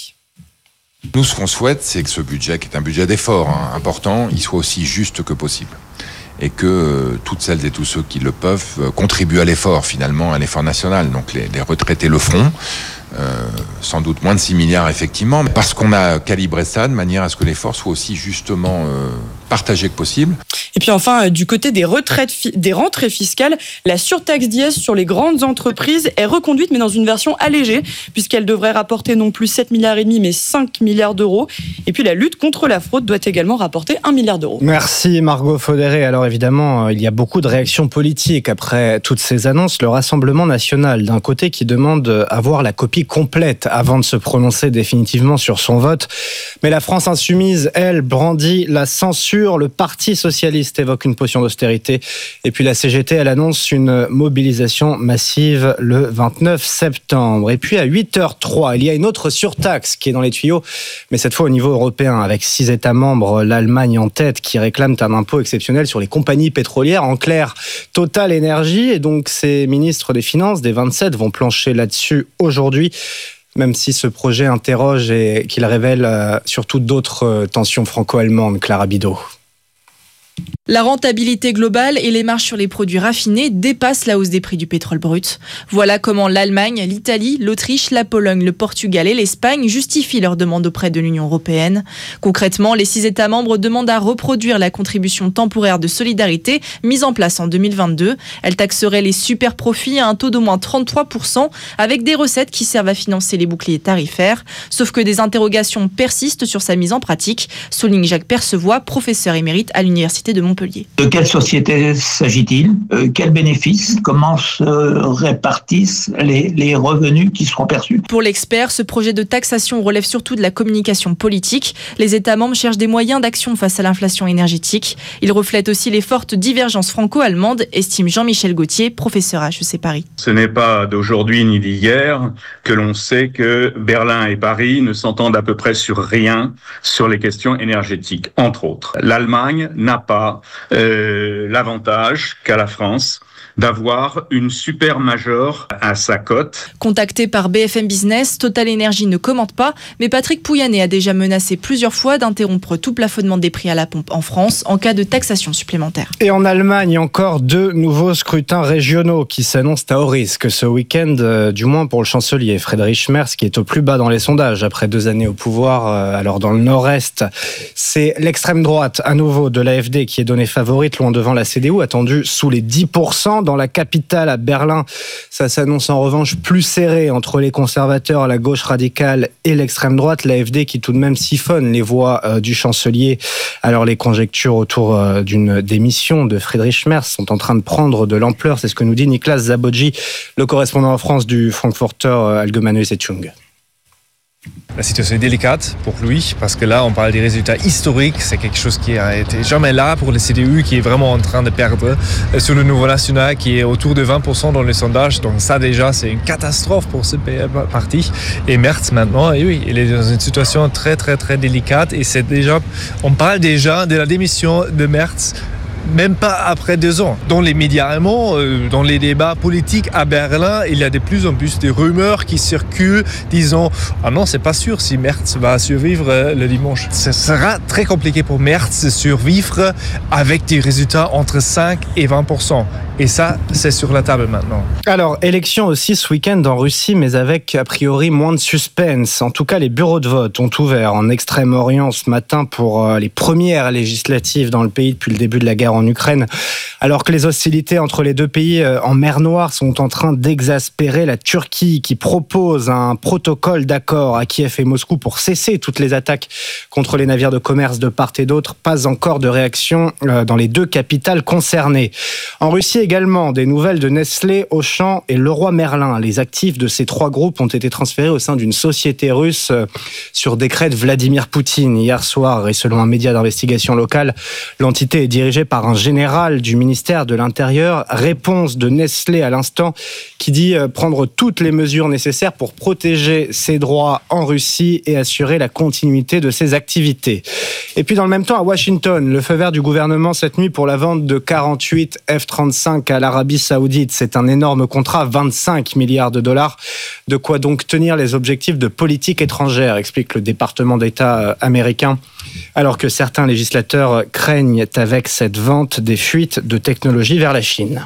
Nous, ce qu'on souhaite, c'est que ce budget, qui est un budget d'effort hein, important, il soit aussi juste que possible. Et que euh, toutes celles et tous ceux qui le peuvent euh, contribuent à l'effort, finalement, à un effort national. Donc les, les retraités le feront. Euh, sans doute moins de six milliards effectivement, parce qu'on a calibré ça de manière à ce que l'effort soit aussi justement euh, partagé que possible. Et puis enfin, du côté des retraites, des rentrées fiscales, la surtaxe d'I S sur les grandes entreprises est reconduite, mais dans une version allégée, puisqu'elle devrait rapporter non plus sept virgule cinq milliards, mais cinq milliards d'euros. Et puis la lutte contre la fraude doit également rapporter un milliard d'euros. Merci Margot Faudéré. Alors évidemment, il y a beaucoup de réactions politiques après toutes ces annonces. Le Rassemblement national, d'un côté, qui demande à voir la copie complète avant de se prononcer définitivement sur son vote. Mais la France insoumise, elle, brandit la censure. Le Parti socialiste évoque une potion d'austérité. Et puis la C G T, elle annonce une mobilisation massive le vingt-neuf septembre. Et puis à huit heures trois, il y a une autre surtaxe qui est dans les tuyaux, mais cette fois au niveau européen, avec six États membres, l'Allemagne en tête, qui réclament un impôt exceptionnel sur les compagnies pétrolières. En clair, Total Energy. Et donc ces ministres des Finances des vingt-sept vont plancher là-dessus aujourd'hui, même si ce projet interroge et qu'il révèle euh, surtout d'autres euh, tensions franco-allemandes. Clara Bidot. La rentabilité globale et les marges sur les produits raffinés dépassent la hausse des prix du pétrole brut. Voilà comment l'Allemagne, l'Italie, l'Autriche, la Pologne, le Portugal et l'Espagne justifient leur demande auprès de l'Union européenne. Concrètement, les six États membres demandent à reproduire la contribution temporaire de solidarité mise en place en deux mille vingt-deux. Elle taxerait les super profits à un taux d'au moins trente-trois pour cent avec des recettes qui servent à financer les boucliers tarifaires. Sauf que des interrogations persistent sur sa mise en pratique, souligne Jacques Percevoix, professeur émérite à l'Université de Montpellier. Montpellier. De quelle société s'agit-il ? euh, Quels bénéfices ? Comment se répartissent les, les revenus qui seront perçus ? Pour l'expert, ce projet de taxation relève surtout de la communication politique. Les États membres cherchent des moyens d'action face à l'inflation énergétique. Il reflète aussi les fortes divergences franco-allemandes, estime Jean-Michel Gauthier, professeur à H E C Paris. Ce n'est pas d'aujourd'hui ni d'hier que l'on sait que Berlin et Paris ne s'entendent à peu près sur rien sur les questions énergétiques, entre autres. L'Allemagne n'a pas euh, l'avantage qu'a la France d'avoir une super major à sa cote. Contacté par B F M Business, Total Energy ne commente pas, mais Patrick Pouyanné a déjà menacé plusieurs fois d'interrompre tout plafonnement des prix à la pompe en France en cas de taxation supplémentaire. Et en Allemagne, encore deux nouveaux scrutins régionaux qui s'annoncent à haut risque ce week-end, euh, du moins pour le chancelier Friedrich Merz, qui est au plus bas dans les sondages après deux années au pouvoir. Euh, alors dans le nord-est, c'est l'extrême droite à nouveau de l'A F D qui est donnée favorite, loin devant la C D U, attendue sous les dix pour cent. Dans la capitale, à Berlin, ça s'annonce en revanche plus serré entre les conservateurs, la gauche radicale et l'extrême droite. L'A F D qui tout de même siphonne les voix euh, du chancelier. Alors les conjectures autour euh, d'une démission de Friedrich Merz sont en train de prendre de l'ampleur. C'est ce que nous dit Niklas Zabodji, le correspondant en France du Frankfurter Allgemeine Zeitung. La situation est délicate pour lui parce que là on parle des résultats historiques, c'est quelque chose qui a été jamais là pour le C D U qui est vraiment en train de perdre sur le Nouveau National qui est autour de vingt pour cent dans les sondages, donc ça déjà c'est une catastrophe pour ce parti. Et Merz maintenant, et oui, il est dans une situation très très très délicate et c'est déjà, on parle déjà de la démission de Merz même pas après deux ans. Dans les médias allemands, euh, dans les débats politiques à Berlin, il y a de plus en plus de rumeurs qui circulent disant « Ah non, c'est pas sûr si Merz va survivre euh, le dimanche ». Ce sera très compliqué pour Merz de survivre avec des résultats entre cinq et vingt pour cent. Et ça, c'est sur la table maintenant. Alors, élection aussi ce week-end en Russie, mais avec a priori moins de suspense. En tout cas, les bureaux de vote ont ouvert en Extrême-Orient ce matin pour les premières législatives dans le pays depuis le début de la guerre en Ukraine. Alors que les hostilités entre les deux pays en mer Noire sont en train d'exaspérer la Turquie, qui propose un protocole d'accord à Kiev et Moscou pour cesser toutes les attaques contre les navires de commerce de part et d'autre. Pas encore de réaction dans les deux capitales concernées. En Russie également, des nouvelles de Nestlé, Auchan et Leroy Merlin. Les actifs de ces trois groupes ont été transférés au sein d'une société russe sur décret de Vladimir Poutine hier soir. Et selon un média d'investigation local, l'entité est dirigée par un général du ministère de l'Intérieur. Réponse de Nestlé à l'instant qui dit prendre toutes les mesures nécessaires pour protéger ses droits en Russie et assurer la continuité de ses activités. Et puis dans le même temps, à Washington, le feu vert du gouvernement cette nuit pour la vente de quarante-huit F trente-cinq à l'Arabie Saoudite. C'est un énorme contrat, vingt-cinq milliards de dollars. De quoi donc tenir les objectifs de politique étrangère, explique le département d'État américain. Alors que certains législateurs craignent avec cette vente des fuites de technologies vers la Chine.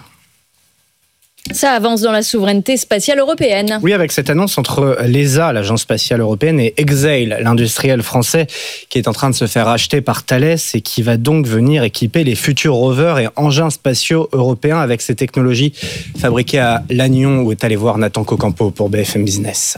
Ça avance dans la souveraineté spatiale européenne. Oui, avec cette annonce entre l'E S A, l'Agence spatiale européenne, et Exail, l'industriel français, qui est en train de se faire racheter par Thales et qui va donc venir équiper les futurs rovers et engins spatiaux européens avec ces technologies fabriquées à Lannion, où est allé voir Nathan Cocampo pour B F M Business.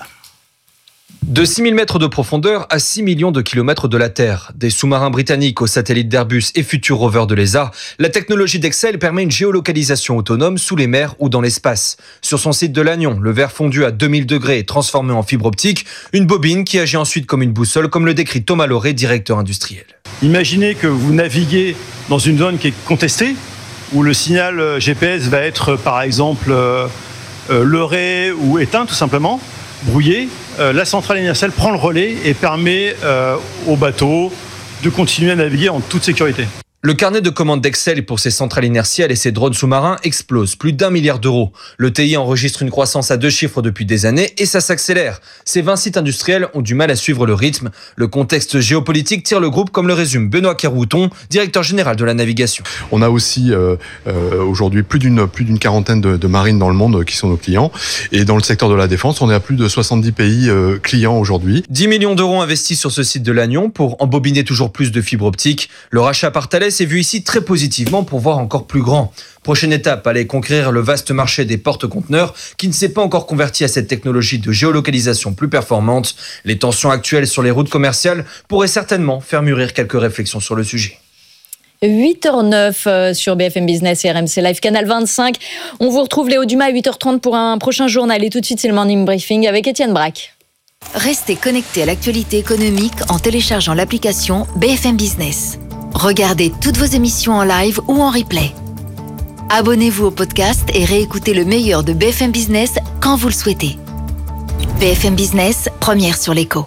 De six mille mètres de profondeur à six millions de kilomètres de la Terre, des sous-marins britanniques aux satellites d'Airbus et futurs rovers de l'E S A, la technologie d'Exail permet une géolocalisation autonome sous les mers ou dans l'espace. Sur son site de Lannion, le verre fondu à deux mille degrés est transformé en fibre optique, une bobine qui agit ensuite comme une boussole, comme le décrit Thomas Lauré, directeur industriel. Imaginez que vous naviguez dans une zone qui est contestée, où le signal G P S va être par exemple euh, euh, leurré ou éteint tout simplement, brouillé. Euh, la centrale inertielle prend le relais et permet euh, aux bateaux de continuer à naviguer en toute sécurité. Le carnet de commandes d'Exail pour ses centrales inertielles et ses drones sous-marins explose, plus d'un milliard d'euros. Le T I enregistre une croissance à deux chiffres depuis des années et ça s'accélère. Ces vingt sites industriels ont du mal à suivre le rythme. Le contexte géopolitique tire le groupe, comme le résume Benoît Kerouton, directeur général de la navigation. On a aussi euh, euh, aujourd'hui plus d'une, plus d'une quarantaine de, de marines dans le monde qui sont nos clients. Et dans le secteur de la défense, on est à plus de soixante-dix pays euh, clients aujourd'hui. dix millions d'euros investis sur ce site de Lannion pour embobiner toujours plus de fibres optiques. Le rachat par Thales est vu ici très positivement pour voir encore plus grand. Prochaine étape, aller conquérir le vaste marché des porte-conteneurs qui ne s'est pas encore converti à cette technologie de géolocalisation plus performante. Les tensions actuelles sur les routes commerciales pourraient certainement faire mûrir quelques réflexions sur le sujet. huit heures neuf sur B F M Business et R M C Live, Canal vingt-cinq. On vous retrouve Léo Dumas à huit heures trente pour un prochain journal. Et tout de suite, c'est le Morning Briefing avec Étienne Braque. Restez connectés à l'actualité économique en téléchargeant l'application B F M Business. Regardez toutes vos émissions en live ou en replay. Abonnez-vous au podcast et réécoutez le meilleur de B F M Business quand vous le souhaitez. B F M Business, première sur l'écho.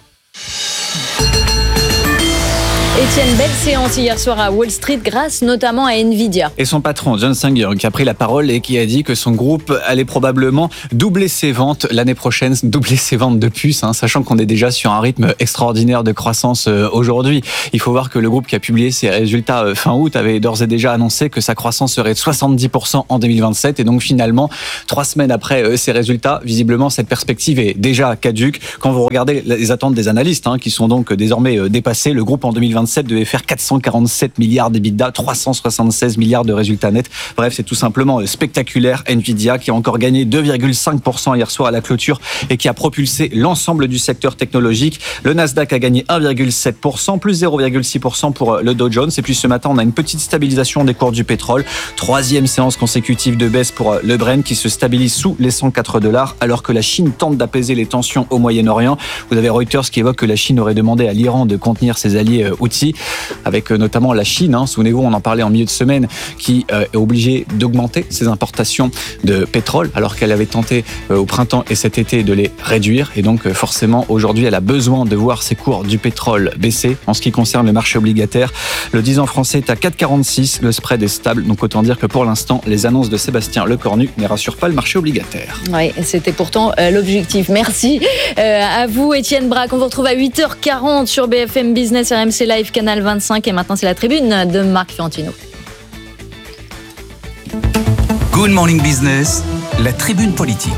Étienne, belle séance hier soir à Wall Street grâce notamment à Nvidia. Et son patron, John Sanger, qui a pris la parole et qui a dit que son groupe allait probablement doubler ses ventes l'année prochaine, doubler ses ventes de puces, hein, sachant qu'on est déjà sur un rythme extraordinaire de croissance euh, aujourd'hui. Il faut voir que le groupe qui a publié ses résultats euh, fin août avait d'ores et déjà annoncé que sa croissance serait de soixante-dix pour cent en deux mille vingt-sept. Et donc finalement, trois semaines après euh, ces résultats, visiblement cette perspective est déjà caduque. Quand vous regardez les attentes des analystes, hein, qui sont donc désormais euh, dépassées, le groupe en deux mille vingt-sept devait faire quatre cent quarante-sept milliards d'EBITDA, trois cent soixante-seize milliards de résultats nets. Bref, c'est tout simplement spectaculaire. Nvidia qui a encore gagné deux virgule cinq pour cent hier soir à la clôture et qui a propulsé l'ensemble du secteur technologique. Le Nasdaq a gagné un virgule sept pour cent, plus zéro virgule six pour cent pour le Dow Jones. Et puis ce matin, on a une petite stabilisation des cours du pétrole. Troisième séance consécutive de baisse pour le Brent qui se stabilise sous les cent quatre dollars alors que la Chine tente d'apaiser les tensions au Moyen-Orient. Vous avez Reuters qui évoque que la Chine aurait demandé à l'Iran de contenir ses alliés Houthis, avec notamment la Chine, hein, souvenez-vous, on en parlait en milieu de semaine, qui euh, est obligée d'augmenter ses importations de pétrole, alors qu'elle avait tenté euh, au printemps et cet été de les réduire. Et donc euh, forcément, aujourd'hui, elle a besoin de voir ses cours du pétrole baisser. En ce qui concerne le marché obligataire, le dix ans français est à quatre virgule quarante-six, le spread est stable. Donc autant dire que pour l'instant, les annonces de Sébastien Lecornu ne rassurent pas le marché obligataire. Oui, c'était pourtant euh, l'objectif. Merci euh, à vous, Étienne Braque. On vous retrouve à huit heures quarante sur B F M Business, R M C Live, Canal vingt-cinq. Et maintenant, c'est la tribune de Marc Fiorentino. Good Morning Business, la tribune politique.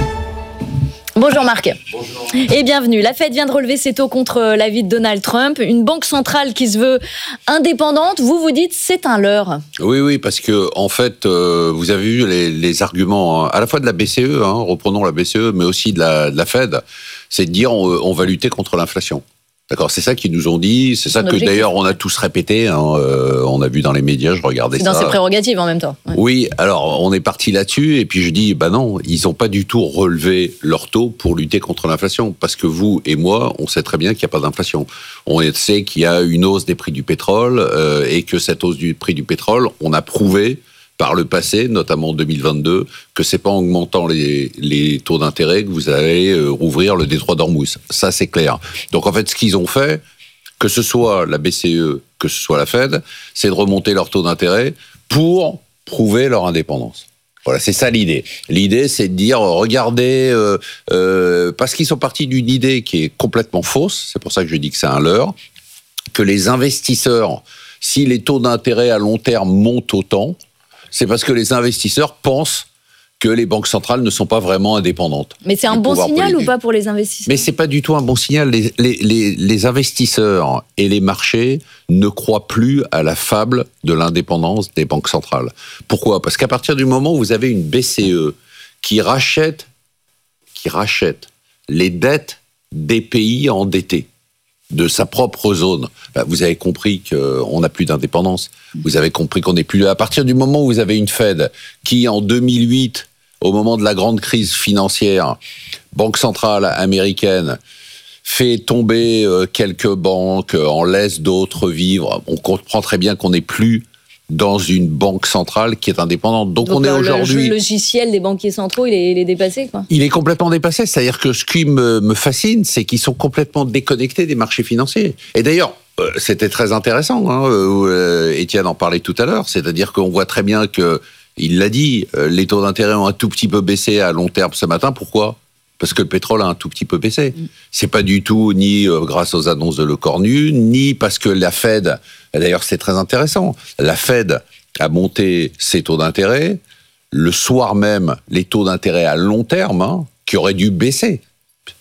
Bonjour Marc. Bonjour. Et bienvenue. La Fed vient de relever ses taux contre l'avis de Donald Trump. Une banque centrale qui se veut indépendante. Vous vous dites c'est un leurre. Oui, oui, parce que en fait, euh, vous avez vu les, les arguments hein, à la fois de la B C E, hein, reprenons la B C E, mais aussi de la, de la Fed, c'est de dire on, on va lutter contre l'inflation. D'accord, c'est ça qu'ils nous ont dit, c'est ça que objectif. D'ailleurs on a tous répété, hein, euh, on a vu dans les médias, je regardais ça. C'est dans ses prérogatives en même temps. Ouais. Oui, alors on est parti là-dessus et puis je dis, bah non, ils n'ont pas du tout relevé leur taux pour lutter contre l'inflation, parce que vous et moi, on sait très bien qu'il n'y a pas d'inflation. On sait qu'il y a une hausse des prix du pétrole euh, et que cette hausse du prix du pétrole, on a prouvé par le passé, notamment en deux mille vingt-deux, que c'est pas en augmentant les, les taux d'intérêt que vous allez euh, rouvrir le détroit d'Ormuz. Ça, c'est clair. Donc, en fait, ce qu'ils ont fait, que ce soit la B C E, que ce soit la Fed, c'est de remonter leur taux d'intérêt pour prouver leur indépendance. Voilà, c'est ça l'idée. L'idée, c'est de dire, regardez, euh, euh, parce qu'ils sont partis d'une idée qui est complètement fausse, c'est pour ça que je dis que c'est un leurre, que les investisseurs, si les taux d'intérêt à long terme montent autant, c'est parce que les investisseurs pensent que les banques centrales ne sont pas vraiment indépendantes. Mais c'est un bon signal politique. Ou pas pour les investisseurs ? Mais c'est pas du tout un bon signal. Les, les, les, les investisseurs et les marchés ne croient plus à la fable de l'indépendance des banques centrales. Pourquoi ? Parce qu'à partir du moment où vous avez une B C E qui rachète, qui rachète les dettes des pays endettés, de sa propre zone. Là, vous avez compris qu'on n'a plus d'indépendance. Vous avez compris qu'on n'est plus là. À partir du moment où vous avez une Fed qui, en deux mille huit, au moment de la grande crise financière, banque centrale américaine, fait tomber quelques banques, en laisse d'autres vivre, on comprend très bien qu'on n'est plus dans une banque centrale qui est indépendante. Donc, Donc on est aujourd'hui... Le logiciel des banquiers centraux, il est, il est dépassé, quoi. Il est complètement dépassé. C'est-à-dire que ce qui me, me fascine, c'est qu'ils sont complètement déconnectés des marchés financiers. Et d'ailleurs, euh, c'était très intéressant, hein, euh, Étienne en parlait tout à l'heure, c'est-à-dire qu'on voit très bien que, il l'a dit, euh, les taux d'intérêt ont un tout petit peu baissé à long terme ce matin. Pourquoi ? Parce que le pétrole a un tout petit peu baissé. Mm. C'est pas du tout ni euh, grâce aux annonces de Lecornu, ni parce que la Fed, d'ailleurs c'est très intéressant, la Fed a monté ses taux d'intérêt, le soir même les taux d'intérêt à long terme, hein, qui auraient dû baisser.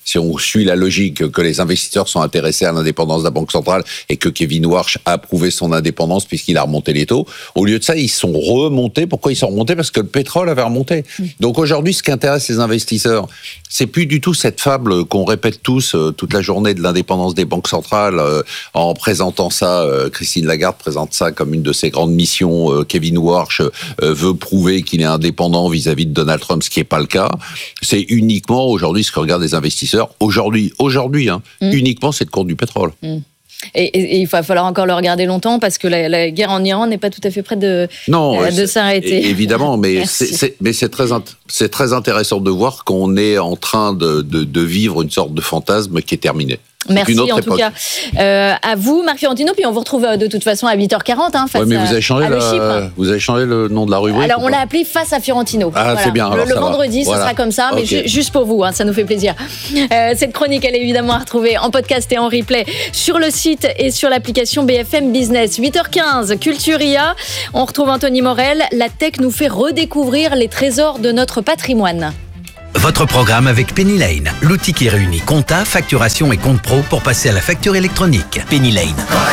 si on suit la logique que les investisseurs sont intéressés à l'indépendance de la Banque centrale et que Kevin Warsh a prouvé son indépendance puisqu'il a remonté les taux, au lieu de ça, ils sont remontés. Pourquoi ils sont remontés? Parce que le pétrole avait remonté. Mmh. Donc aujourd'hui, ce qui intéresse les investisseurs, c'est plus du tout cette fable qu'on répète tous euh, toute la journée de l'indépendance des banques centrales euh, en présentant ça. Euh, Christine Lagarde présente ça comme une de ses grandes missions. Euh, Kevin Warsh euh, veut prouver qu'il est indépendant vis-à-vis de Donald Trump, ce qui n'est pas le cas. C'est uniquement aujourd'hui ce que regardent les investisseurs. Aujourd'hui, aujourd'hui, hein, mmh. uniquement c'est le cours du pétrole. Mmh. Et, et, et il va falloir encore le regarder longtemps parce que la, la guerre en Iran n'est pas tout à fait prête de, non, euh, de s'arrêter. Évidemment, mais c'est, c'est, mais c'est très, c'est très intéressant de voir qu'on est en train de, de, de vivre une sorte de fantasme qui est terminé. Merci en époque. tout cas euh, à vous, Marc Fiorentino. Puis on vous retrouve de toute façon à huit heures quarante hein, face ouais, mais vous avez changé à, à la, le Chypre. Vous avez changé le nom de la rubrique. Alors on l'a appelé Face à Fiorentino. Ah, voilà. C'est bien. Le, alors, le vendredi, voilà. ce sera comme ça, mais okay. ju- juste pour vous, hein, ça nous fait plaisir. Euh, cette chronique, elle est évidemment à retrouver en podcast et en replay sur le site et sur l'application B F M Business. huit heures quinze, Culturia. On retrouve Anthony Morel. La tech nous fait redécouvrir les trésors de notre patrimoine. Votre programme avec Penny Lane, l'outil qui réunit compta, facturation et compte pro pour passer à la facture électronique. Penny Lane.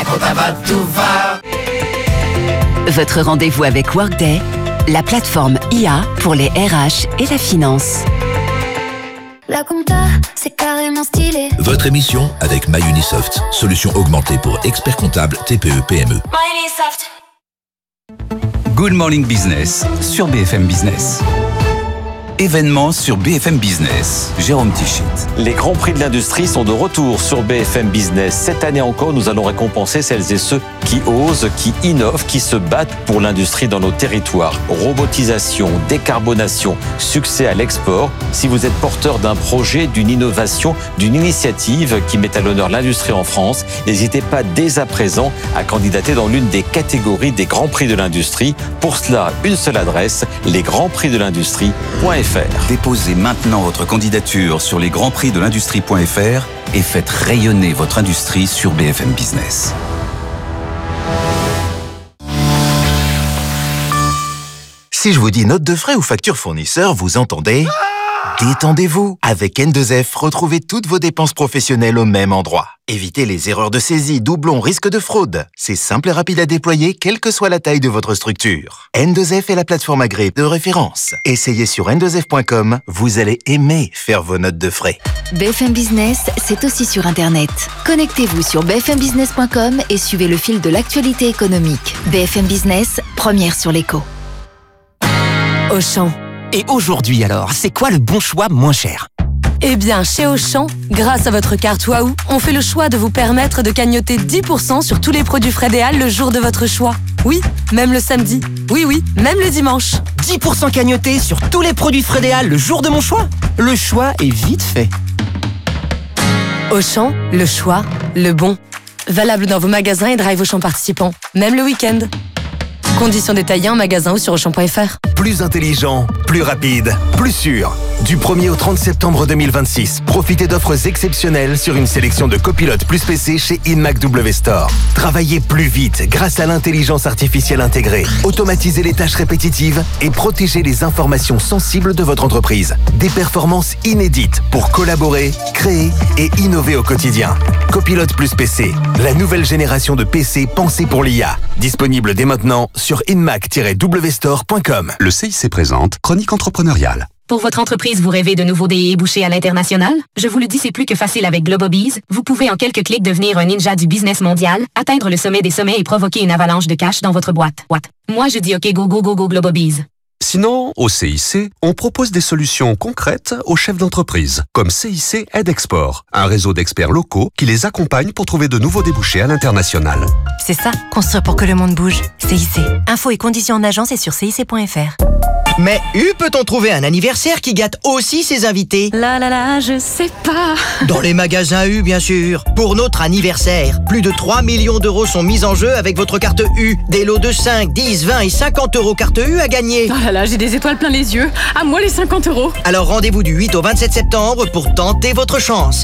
Votre rendez-vous avec Workday, la plateforme I A pour les R H et la finance. La compta, c'est carrément stylé. Votre émission avec MyUnisoft, solution augmentée pour experts comptables T P E P M E. MyUnisoft. Good Morning Business sur B F M Business. Événements sur B F M Business. Jérôme Tichit. Les grands prix de l'industrie sont de retour sur B F M Business. Cette année encore, nous allons récompenser celles et ceux qui osent, qui innovent, qui se battent pour l'industrie dans nos territoires. Robotisation, décarbonation, succès à l'export. Si vous êtes porteur d'un projet, d'une innovation, d'une initiative qui met à l'honneur l'industrie en France, n'hésitez pas dès à présent à candidater dans l'une des catégories des grands prix de l'industrie. Pour cela, une seule adresse, les grands prix de l'industrie point f r. Déposez maintenant votre candidature sur les grands prix de l'industrie point f r et faites rayonner votre industrie sur B F M Business. Si je vous dis note de frais ou facture fournisseur, vous entendez ? Détendez-vous. Avec N deux F, retrouvez toutes vos dépenses professionnelles au même endroit. Évitez les erreurs de saisie, doublons, risques de fraude. C'est simple et rapide à déployer, quelle que soit la taille de votre structure. N deux F est la plateforme agréée de référence. Essayez sur n deux f point com, vous allez aimer faire vos notes de frais. B F M Business, c'est aussi sur Internet. Connectez-vous sur b f m business point com et suivez le fil de l'actualité économique. B F M Business, première sur l'écho. Auchan. Et aujourd'hui alors, c'est quoi le bon choix moins cher ? Eh bien, chez Auchan, grâce à votre carte Waouh, on fait le choix de vous permettre de cagnotter dix pour cent sur tous les produits Frédéal le jour de votre choix. Oui, même le samedi. Oui, oui, même le dimanche. dix pour cent cagnotés sur tous les produits Frédéal le jour de mon choix ? Le choix est vite fait. Auchan, le choix, le bon. Valable dans vos magasins et drive Auchan participants, même le week-end. Conditions détaillées en magasin ou sur auchan point f r. Plus intelligent, plus rapide, plus sûr. Du premier au trente septembre deux mille vingt-six, profitez d'offres exceptionnelles sur une sélection de copilotes plus P C chez InMac W Store. Travaillez plus vite grâce à l'intelligence artificielle intégrée. Automatisez les tâches répétitives et protégez les informations sensibles de votre entreprise. Des performances inédites pour collaborer, créer et innover au quotidien. Copilote plus P C, la nouvelle génération de P C pensée pour l'I A. Disponible dès maintenant sur inmac tiret w store point com. Le C I C présente Chronique entrepreneuriale. Pour votre entreprise, vous rêvez de nouveaux débouchés à l'international? Je vous le dis, c'est plus que facile avec Globobees. Vous pouvez en quelques clics devenir un ninja du business mondial, atteindre le sommet des sommets et provoquer une avalanche de cash dans votre boîte. What? Moi, je dis OK, go, go, go, go, Globobees. Sinon, au C I C, on propose des solutions concrètes aux chefs d'entreprise, comme C I C Aide Export, un réseau d'experts locaux qui les accompagne pour trouver de nouveaux débouchés à l'international. C'est ça, construire pour que le monde bouge. C I C. Infos et conditions en agence et sur c i c point f r. Mais U peut-on trouver un anniversaire qui gâte aussi ses invités? Là là là, je sais pas. Dans les magasins U, bien sûr. Pour notre anniversaire, plus de trois millions d'euros sont mis en jeu avec votre carte U. Des lots de cinq, dix, vingt et cinquante euros carte U à gagner. Oh là là, j'ai des étoiles plein les yeux. À moi les cinquante euros. Alors rendez-vous du huit au vingt-sept septembre pour tenter votre chance.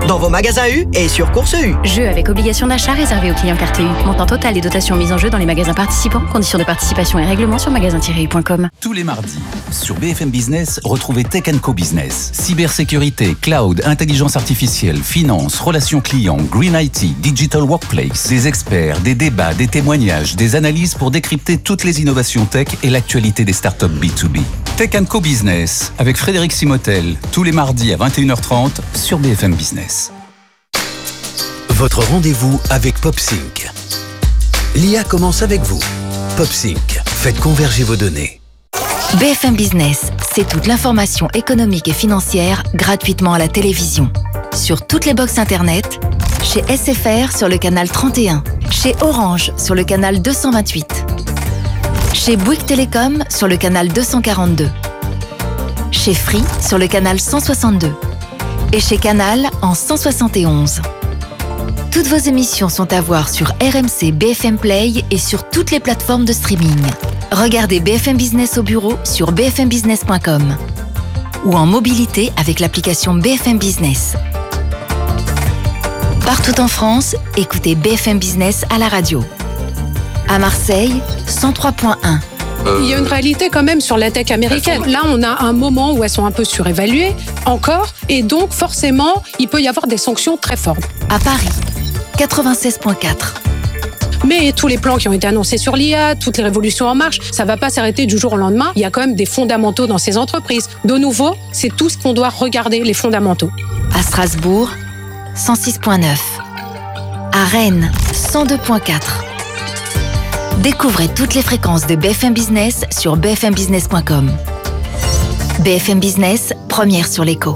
dans vos magasins U et sur Course U. Jeu avec obligation d'achat réservé aux clients carte U. Montant total et dotation mise en jeu dans les magasins participants. Conditions de participation et règlements sur magasin tiret u point com. Tous les mardis, sur B F M Business, retrouvez Tech and Co Business. Cybersécurité, cloud, intelligence artificielle, finance, relations clients, green I T, digital workplace, des experts, des débats, des témoignages, des analyses pour décrypter toutes les innovations tech et l'actualité des startups B deux B. Tech and Co Business, avec Frédéric Simotel, tous les mardis à vingt et une heures trente sur B F M Business. Votre rendez-vous avec PopSync. L'I A commence avec vous. PopSync, faites converger vos données. B F M Business, c'est toute l'information économique et financière gratuitement à la télévision. Sur toutes les box internet, chez S F R sur le canal trente et un, chez Orange sur le canal deux cent vingt-huit, chez Bouygues Télécom sur le canal deux cent quarante-deux, chez Free sur le canal cent soixante-deux et chez Canal en cent soixante et onze. Toutes vos émissions sont à voir sur R M C B F M Play et sur toutes les plateformes de streaming. Regardez B F M Business au bureau sur b f m business point com ou en mobilité avec l'application B F M Business. Partout en France, écoutez B F M Business à la radio. À Marseille, cent trois point un. Il y a une réalité quand même sur la tech américaine. Là, on a un moment où elles sont un peu surévaluées, encore, et donc forcément, il peut y avoir des sanctions très fortes. À Paris, quatre-vingt-seize point quatre. Mais tous les plans qui ont été annoncés sur l'I A, toutes les révolutions en marche, ça ne va pas s'arrêter du jour au lendemain. Il y a quand même des fondamentaux dans ces entreprises. De nouveau, c'est tout ce qu'on doit regarder, les fondamentaux. À Strasbourg, cent six point neuf. À Rennes, cent deux point quatre. Découvrez toutes les fréquences de B F M Business sur b f m business point com. B F M Business, première sur l'écho.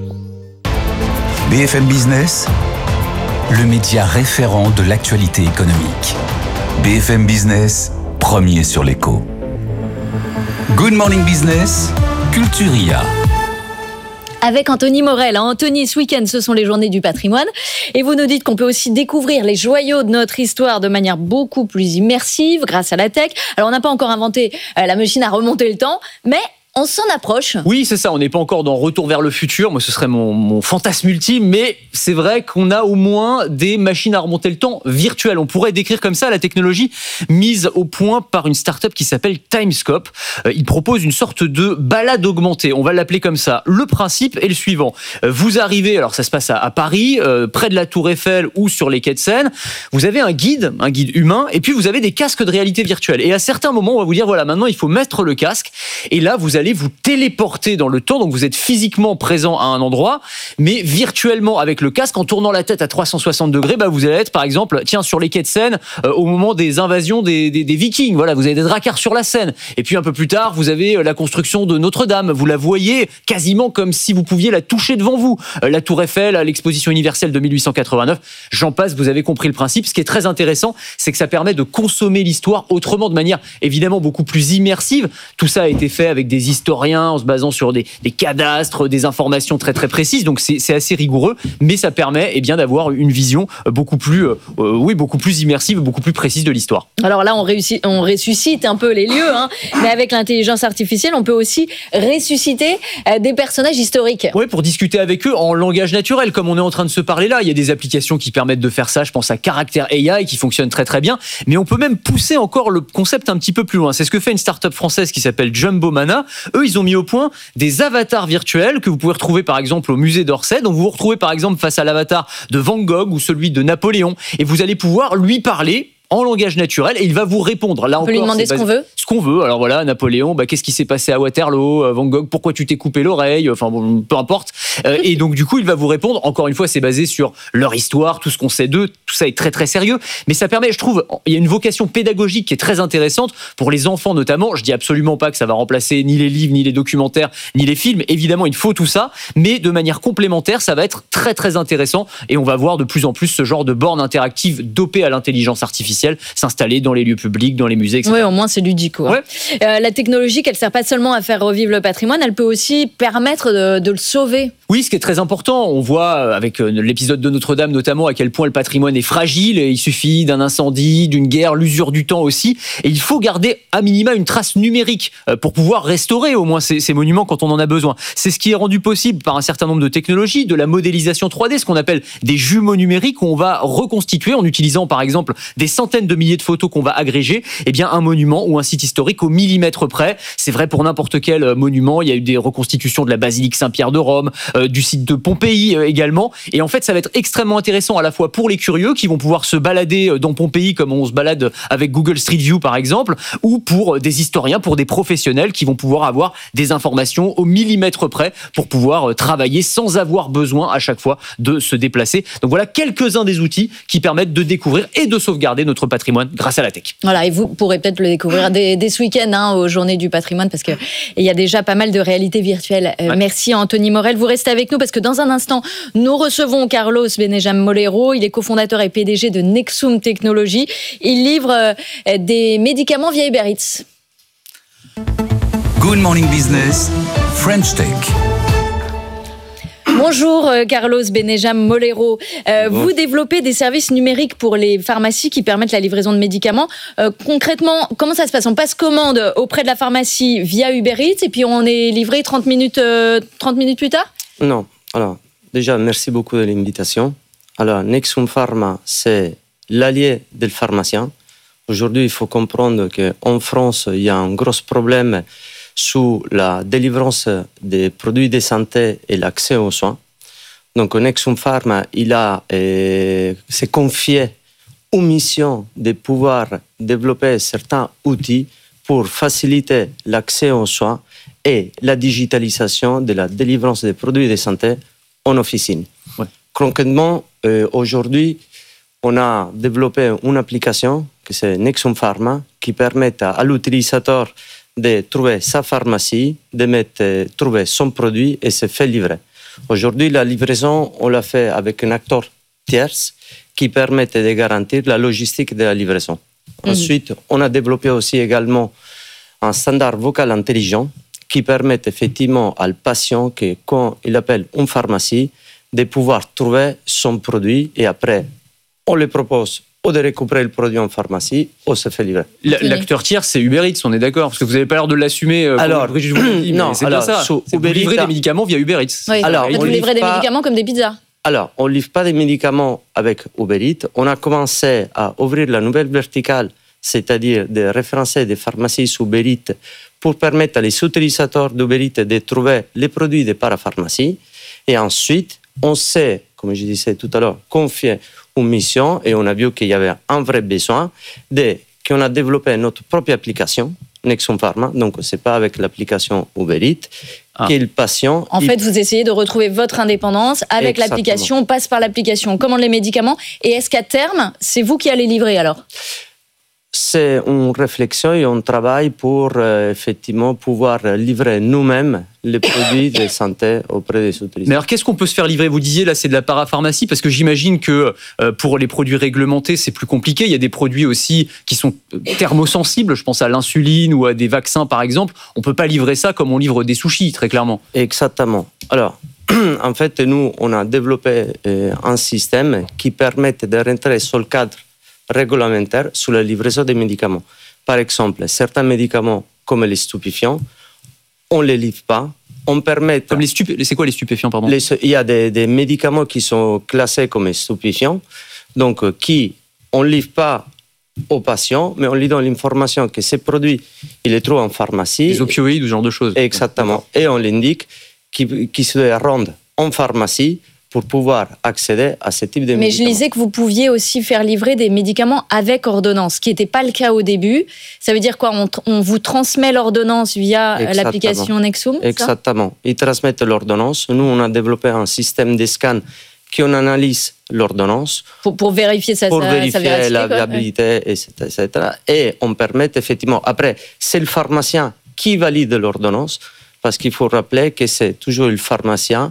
B F M Business, le média référent de l'actualité économique. B F M Business, premier sur l'écho. Good Morning Business, Culturia. Avec Anthony Morel. Anthony, ce week-end, ce sont les journées du patrimoine. Et vous nous dites qu'on peut aussi découvrir les joyaux de notre histoire de manière beaucoup plus immersive grâce à la tech. Alors, on n'a pas encore inventé la machine à remonter le temps, mais on s'en approche. Oui, c'est ça. On n'est pas encore dans Retour vers le futur. Moi, ce serait mon, mon fantasme ultime. Mais c'est vrai qu'on a au moins des machines à remonter le temps virtuelles. On pourrait décrire comme ça la technologie mise au point par une start-up qui s'appelle Timescope. Euh, il propose une sorte de balade augmentée. On va l'appeler comme ça. Le principe est le suivant. Euh, vous arrivez, alors ça se passe à, à Paris, euh, près de la Tour Eiffel ou sur les quais de Seine. Vous avez un guide, un guide humain, et puis vous avez des casques de réalité virtuelle. Et à certains moments, on va vous dire, voilà, maintenant, il faut mettre le casque. Et là, vous allez vous téléporter dans le temps, donc vous êtes physiquement présent à un endroit, mais virtuellement avec le casque, en tournant la tête à trois cent soixante degrés, bah vous allez être par exemple, tiens, sur les quais de Seine, euh, au moment des invasions des, des, des Vikings, voilà, vous avez des dracars sur la Seine, et puis un peu plus tard, vous avez la construction de Notre-Dame, vous la voyez quasiment comme si vous pouviez la toucher devant vous, euh, la Tour Eiffel, l'exposition universelle de mille huit cent quatre-vingt-neuf, j'en passe, vous avez compris le principe. Ce qui est très intéressant, c'est que ça permet de consommer l'histoire autrement, de manière évidemment beaucoup plus immersive. Tout ça a été fait avec des historiens en se basant sur des, des cadastres, des informations très très précises. Donc c'est, c'est assez rigoureux, mais ça permet eh bien d'avoir une vision beaucoup plus, euh, oui, beaucoup plus immersive, beaucoup plus précise de l'histoire. Alors là, on, réussit, on ressuscite un peu les lieux, hein, mais avec l'intelligence artificielle, on peut aussi ressusciter euh, des personnages historiques. Oui, pour discuter avec eux en langage naturel, comme on est en train de se parler là. Il y a des applications qui permettent de faire ça. Je pense à Caractère A I qui fonctionne très très bien. Mais on peut même pousser encore le concept un petit peu plus loin. C'est ce que fait une start-up française qui s'appelle Jumbo Mana. Eux, ils ont mis au point des avatars virtuels que vous pouvez retrouver par exemple au musée d'Orsay. Donc vous vous retrouvez par exemple face à l'avatar de Van Gogh ou celui de Napoléon et vous allez pouvoir lui parler en langage naturel et il va vous répondre. Là on encore, peut lui demander ce qu'on veut. Ce qu'on veut. Alors voilà, Napoléon, bah, qu'est-ce qui s'est passé à Waterloo, Van Gogh, pourquoi tu t'es coupé l'oreille, enfin bon, peu importe. Euh, et donc du coup, il va vous répondre. Encore une fois, c'est basé sur leur histoire, tout ce qu'on sait d'eux. Tout ça est très très sérieux, mais ça permet, je trouve, il y a une vocation pédagogique qui est très intéressante pour les enfants notamment. Je dis absolument pas que ça va remplacer ni les livres, ni les documentaires, ni les films. Évidemment, il faut tout ça, mais de manière complémentaire, ça va être très très intéressant et on va voir de plus en plus ce genre de bornes interactives dopées à l'intelligence artificielle s'installer dans les lieux publics, dans les musées, et cetera. Oui, au moins c'est ludique. coup. Hein. Ouais. Euh, la technologie, qu'elle ne sert pas seulement à faire revivre le patrimoine, elle peut aussi permettre de, de le sauver. Oui, ce qui est très important, on voit avec l'épisode de Notre-Dame notamment à quel point le patrimoine est fragile, et il suffit d'un incendie, d'une guerre, l'usure du temps aussi, et il faut garder à minima une trace numérique pour pouvoir restaurer au moins ces, ces monuments quand on en a besoin. C'est ce qui est rendu possible par un certain nombre de technologies, de la modélisation trois D, ce qu'on appelle des jumeaux numériques, où on va reconstituer en utilisant par exemple des centaines de milliers de photos qu'on va agréger, eh bien un monument ou un site historique au millimètre près. C'est vrai pour n'importe quel monument, il y a eu des reconstitutions de la basilique Saint-Pierre de Rome, euh, du site de Pompéi euh, également, et en fait ça va être extrêmement intéressant à la fois pour les curieux qui vont pouvoir se balader dans Pompéi comme on se balade avec Google Street View par exemple, ou pour des historiens, pour des professionnels qui vont pouvoir avoir des informations au millimètre près pour pouvoir travailler sans avoir besoin à chaque fois de se déplacer. Donc voilà quelques-uns des outils qui permettent de découvrir et de sauvegarder notre patrimoine grâce à la tech. Voilà, et vous pourrez peut-être le découvrir dès, dès ce week-end hein, aux Journées du patrimoine, parce qu'il y a déjà pas mal de réalités virtuelles. Euh, ouais. Merci Anthony Morel, vous restez avec nous parce que dans un instant, nous recevons Carlos Benejam Molero, il est cofondateur et P D G de Nexum Technologies. Il livre euh, des médicaments via Uber Eats. Good Morning Business, French Tech. Bonjour Carlos Benejam Molero. Euh, vous développez des services numériques pour les pharmacies qui permettent la livraison de médicaments. Euh, concrètement, comment ça se passe ? On passe commande auprès de la pharmacie via Uber Eats et puis on est livré trente minutes, euh, trente minutes plus tard ? Non. Alors, déjà, merci beaucoup de l'invitation. Alors, Nexum Pharma, c'est l'allié des pharmaciens. Aujourd'hui, il faut comprendre qu'en France, il y a un gros problème sous la délivrance des produits de santé et l'accès aux soins. Donc, Nexum Pharma, il a, euh, s'est confié aux missions de pouvoir développer certains outils pour faciliter l'accès aux soins et la digitalisation de la délivrance des produits de santé en officine. Ouais. Concrètement, euh, aujourd'hui, on a développé une application que c'est Nexum Pharma qui permet à, à l'utilisateur de trouver sa pharmacie, de mettre, trouver son produit et se faire livrer. Aujourd'hui, la livraison, on l'a fait avec un acteur tierce qui permet de garantir la logistique de la livraison. Mmh. Ensuite, on a développé aussi également un standard vocal intelligent qui permet effectivement à le patient que quand il appelle une pharmacie, de pouvoir trouver son produit et après, on le propose ou de récupérer le produit en pharmacie, ou se fait livrer. L'acteur tiers, c'est Uber Eats, on est d'accord ? Parce que vous n'avez pas l'air de l'assumer. Euh, alors, Brigitte vous le dit, non, c'est alors, bien ça. C'est vous livrez des médicaments via Uber Eats. Oui, alors, vous livrez des pas... médicaments comme des pizzas. Alors, on ne livre pas des médicaments avec Uber Eats. On a commencé à ouvrir la nouvelle verticale, c'est-à-dire de référencer des pharmacies sous Uber Eats pour permettre à les utilisateurs d'Uber Eats de trouver les produits des parapharmacies. Et ensuite, on s'est, comme je disais tout à l'heure, confié une mission et on a vu qu'il y avait un vrai besoin de qu'on a développé notre propre application Nexum Pharma, donc c'est pas avec l'application Uber Eats ah. que le patient. En il... fait, vous essayez de retrouver votre indépendance avec Exactement. l'application, on passe par l'application, on commande les médicaments et est-ce qu'à terme, c'est vous qui allez livrer alors ? C'est une réflexion et on travaille pour euh, effectivement pouvoir livrer nous-mêmes les produits de santé auprès des utilisateurs. Mais alors, qu'est-ce qu'on peut se faire livrer ? Vous disiez, là, c'est de la parapharmacie, parce que j'imagine que euh, pour les produits réglementés, c'est plus compliqué. Il y a des produits aussi qui sont thermosensibles. Je pense à l'insuline ou à des vaccins, par exemple. On ne peut pas livrer ça comme on livre des sushis, très clairement. Exactement. Alors, en fait, nous, on a développé euh, un système qui permet de rentrer sur le cadre réglementaire sur la livraison des médicaments. Par exemple, certains médicaments, comme les stupéfiants, on ne les livre pas. On permet... Comme les stupé... C'est quoi les stupéfiants, pardon ? les... Il y a des, des médicaments qui sont classés comme stupéfiants, donc qui, on ne livre pas aux patients, mais on lui donne l'information que ces produits, il les trouve en pharmacie. Les opioïdes ou ce genre de choses. Exactement. Et on l'indique qu'il qu se doit rendre en pharmacie pour pouvoir accéder à ce type de Mais médicaments. Mais je lisais que vous pouviez aussi faire livrer des médicaments avec ordonnance, ce qui n'était pas le cas au début. Ça veut dire quoi ? on, on vous transmet l'ordonnance via Exactement. l'application Nexum ? Exactement. Ils transmettent l'ordonnance. Nous, on a développé un système de scan qui on analyse l'ordonnance. Pour, pour vérifier sa, pour sa, vérifier sa véracité, la quoi. viabilité, ouais. et cetera, et cetera. Et on permet effectivement... Après, c'est le pharmacien qui valide l'ordonnance, parce qu'il faut rappeler que c'est toujours le pharmacien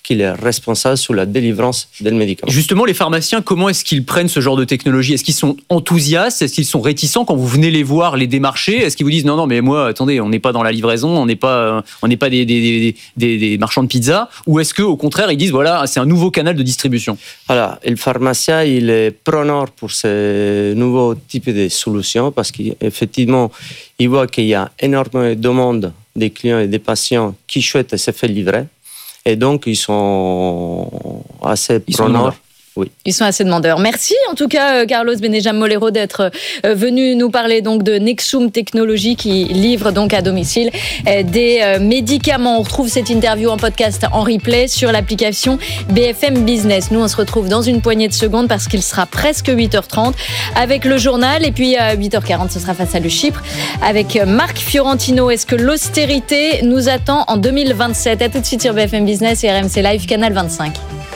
qui est responsable sur la délivrance du médicament. Justement, les pharmaciens, comment est-ce qu'ils prennent ce genre de technologie? Est-ce qu'ils sont enthousiastes? Est-ce qu'ils sont réticents quand vous venez les voir, les démarcher? Est-ce qu'ils vous disent non, non, mais moi, attendez, on n'est pas dans la livraison, on n'est pas, on n'est pas des, des, des, des, des marchands de pizza? Ou est-ce qu'au contraire, ils disent voilà, c'est un nouveau canal de distribution? Alors, le pharmacien, il est preneur pour ce nouveau type de solution parce qu'effectivement, il voit qu'il y a énormément de demandes des clients et des patients qui souhaitent se faire livrer. Et donc, ils sont assez ils preneurs. Sont oui. Ils sont assez demandeurs. Merci en tout cas, Carlos Benejam Molero, d'être venu nous parler donc de Nexum Technologies qui livre donc à domicile des médicaments. On retrouve cette interview en podcast en replay sur l'application B F M Business. Nous, on se retrouve dans une poignée de secondes parce qu'il sera presque huit heures trente avec le journal. Et puis à huit heures quarante, ce sera Face à le Chypre avec Marc Fiorentino. Est-ce que l'austérité nous attend en deux mille vingt-sept? À tout de suite sur B F M Business et R M C Live, canal vingt-cinq.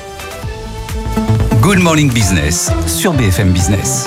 Good Morning Business sur B F M Business.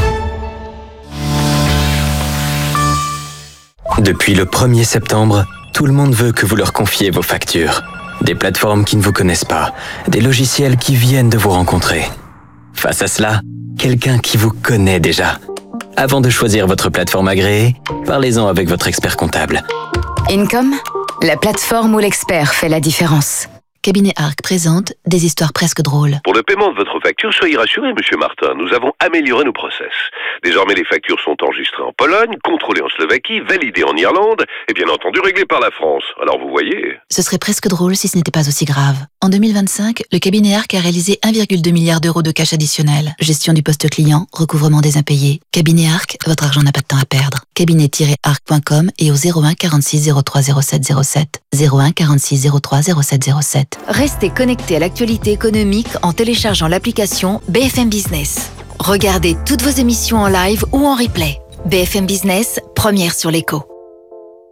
Depuis le premier septembre, tout le monde veut que vous leur confiez vos factures. Des plateformes qui ne vous connaissent pas, des logiciels qui viennent de vous rencontrer. Face à cela, quelqu'un qui vous connaît déjà. Avant de choisir votre plateforme agréée, parlez-en avec votre expert comptable. Income, la plateforme où l'expert fait la différence. Cabinet Arc présente des histoires presque drôles. Pour le paiement de votre facture, soyez rassurés, Monsieur Martin. Nous avons amélioré nos process. Désormais, les factures sont enregistrées en Pologne, contrôlées en Slovaquie, validées en Irlande et bien entendu réglées par la France. Alors vous voyez... Ce serait presque drôle si ce n'était pas aussi grave. En deux mille vingt-cinq, le cabinet Arc a réalisé un virgule deux milliard d'euros de cash additionnel. Gestion du poste client, recouvrement des impayés. Cabinet Arc, votre argent n'a pas de temps à perdre. cabinet tiret arc point com et au zéro un quarante-six zéro trois zéro sept zéro sept. zéro un quarante-six zéro trois zéro sept zéro sept. Restez connectés à l'actualité économique en téléchargeant l'application B F M Business. Regardez toutes vos émissions en live ou en replay. B F M Business, première sur l'écho.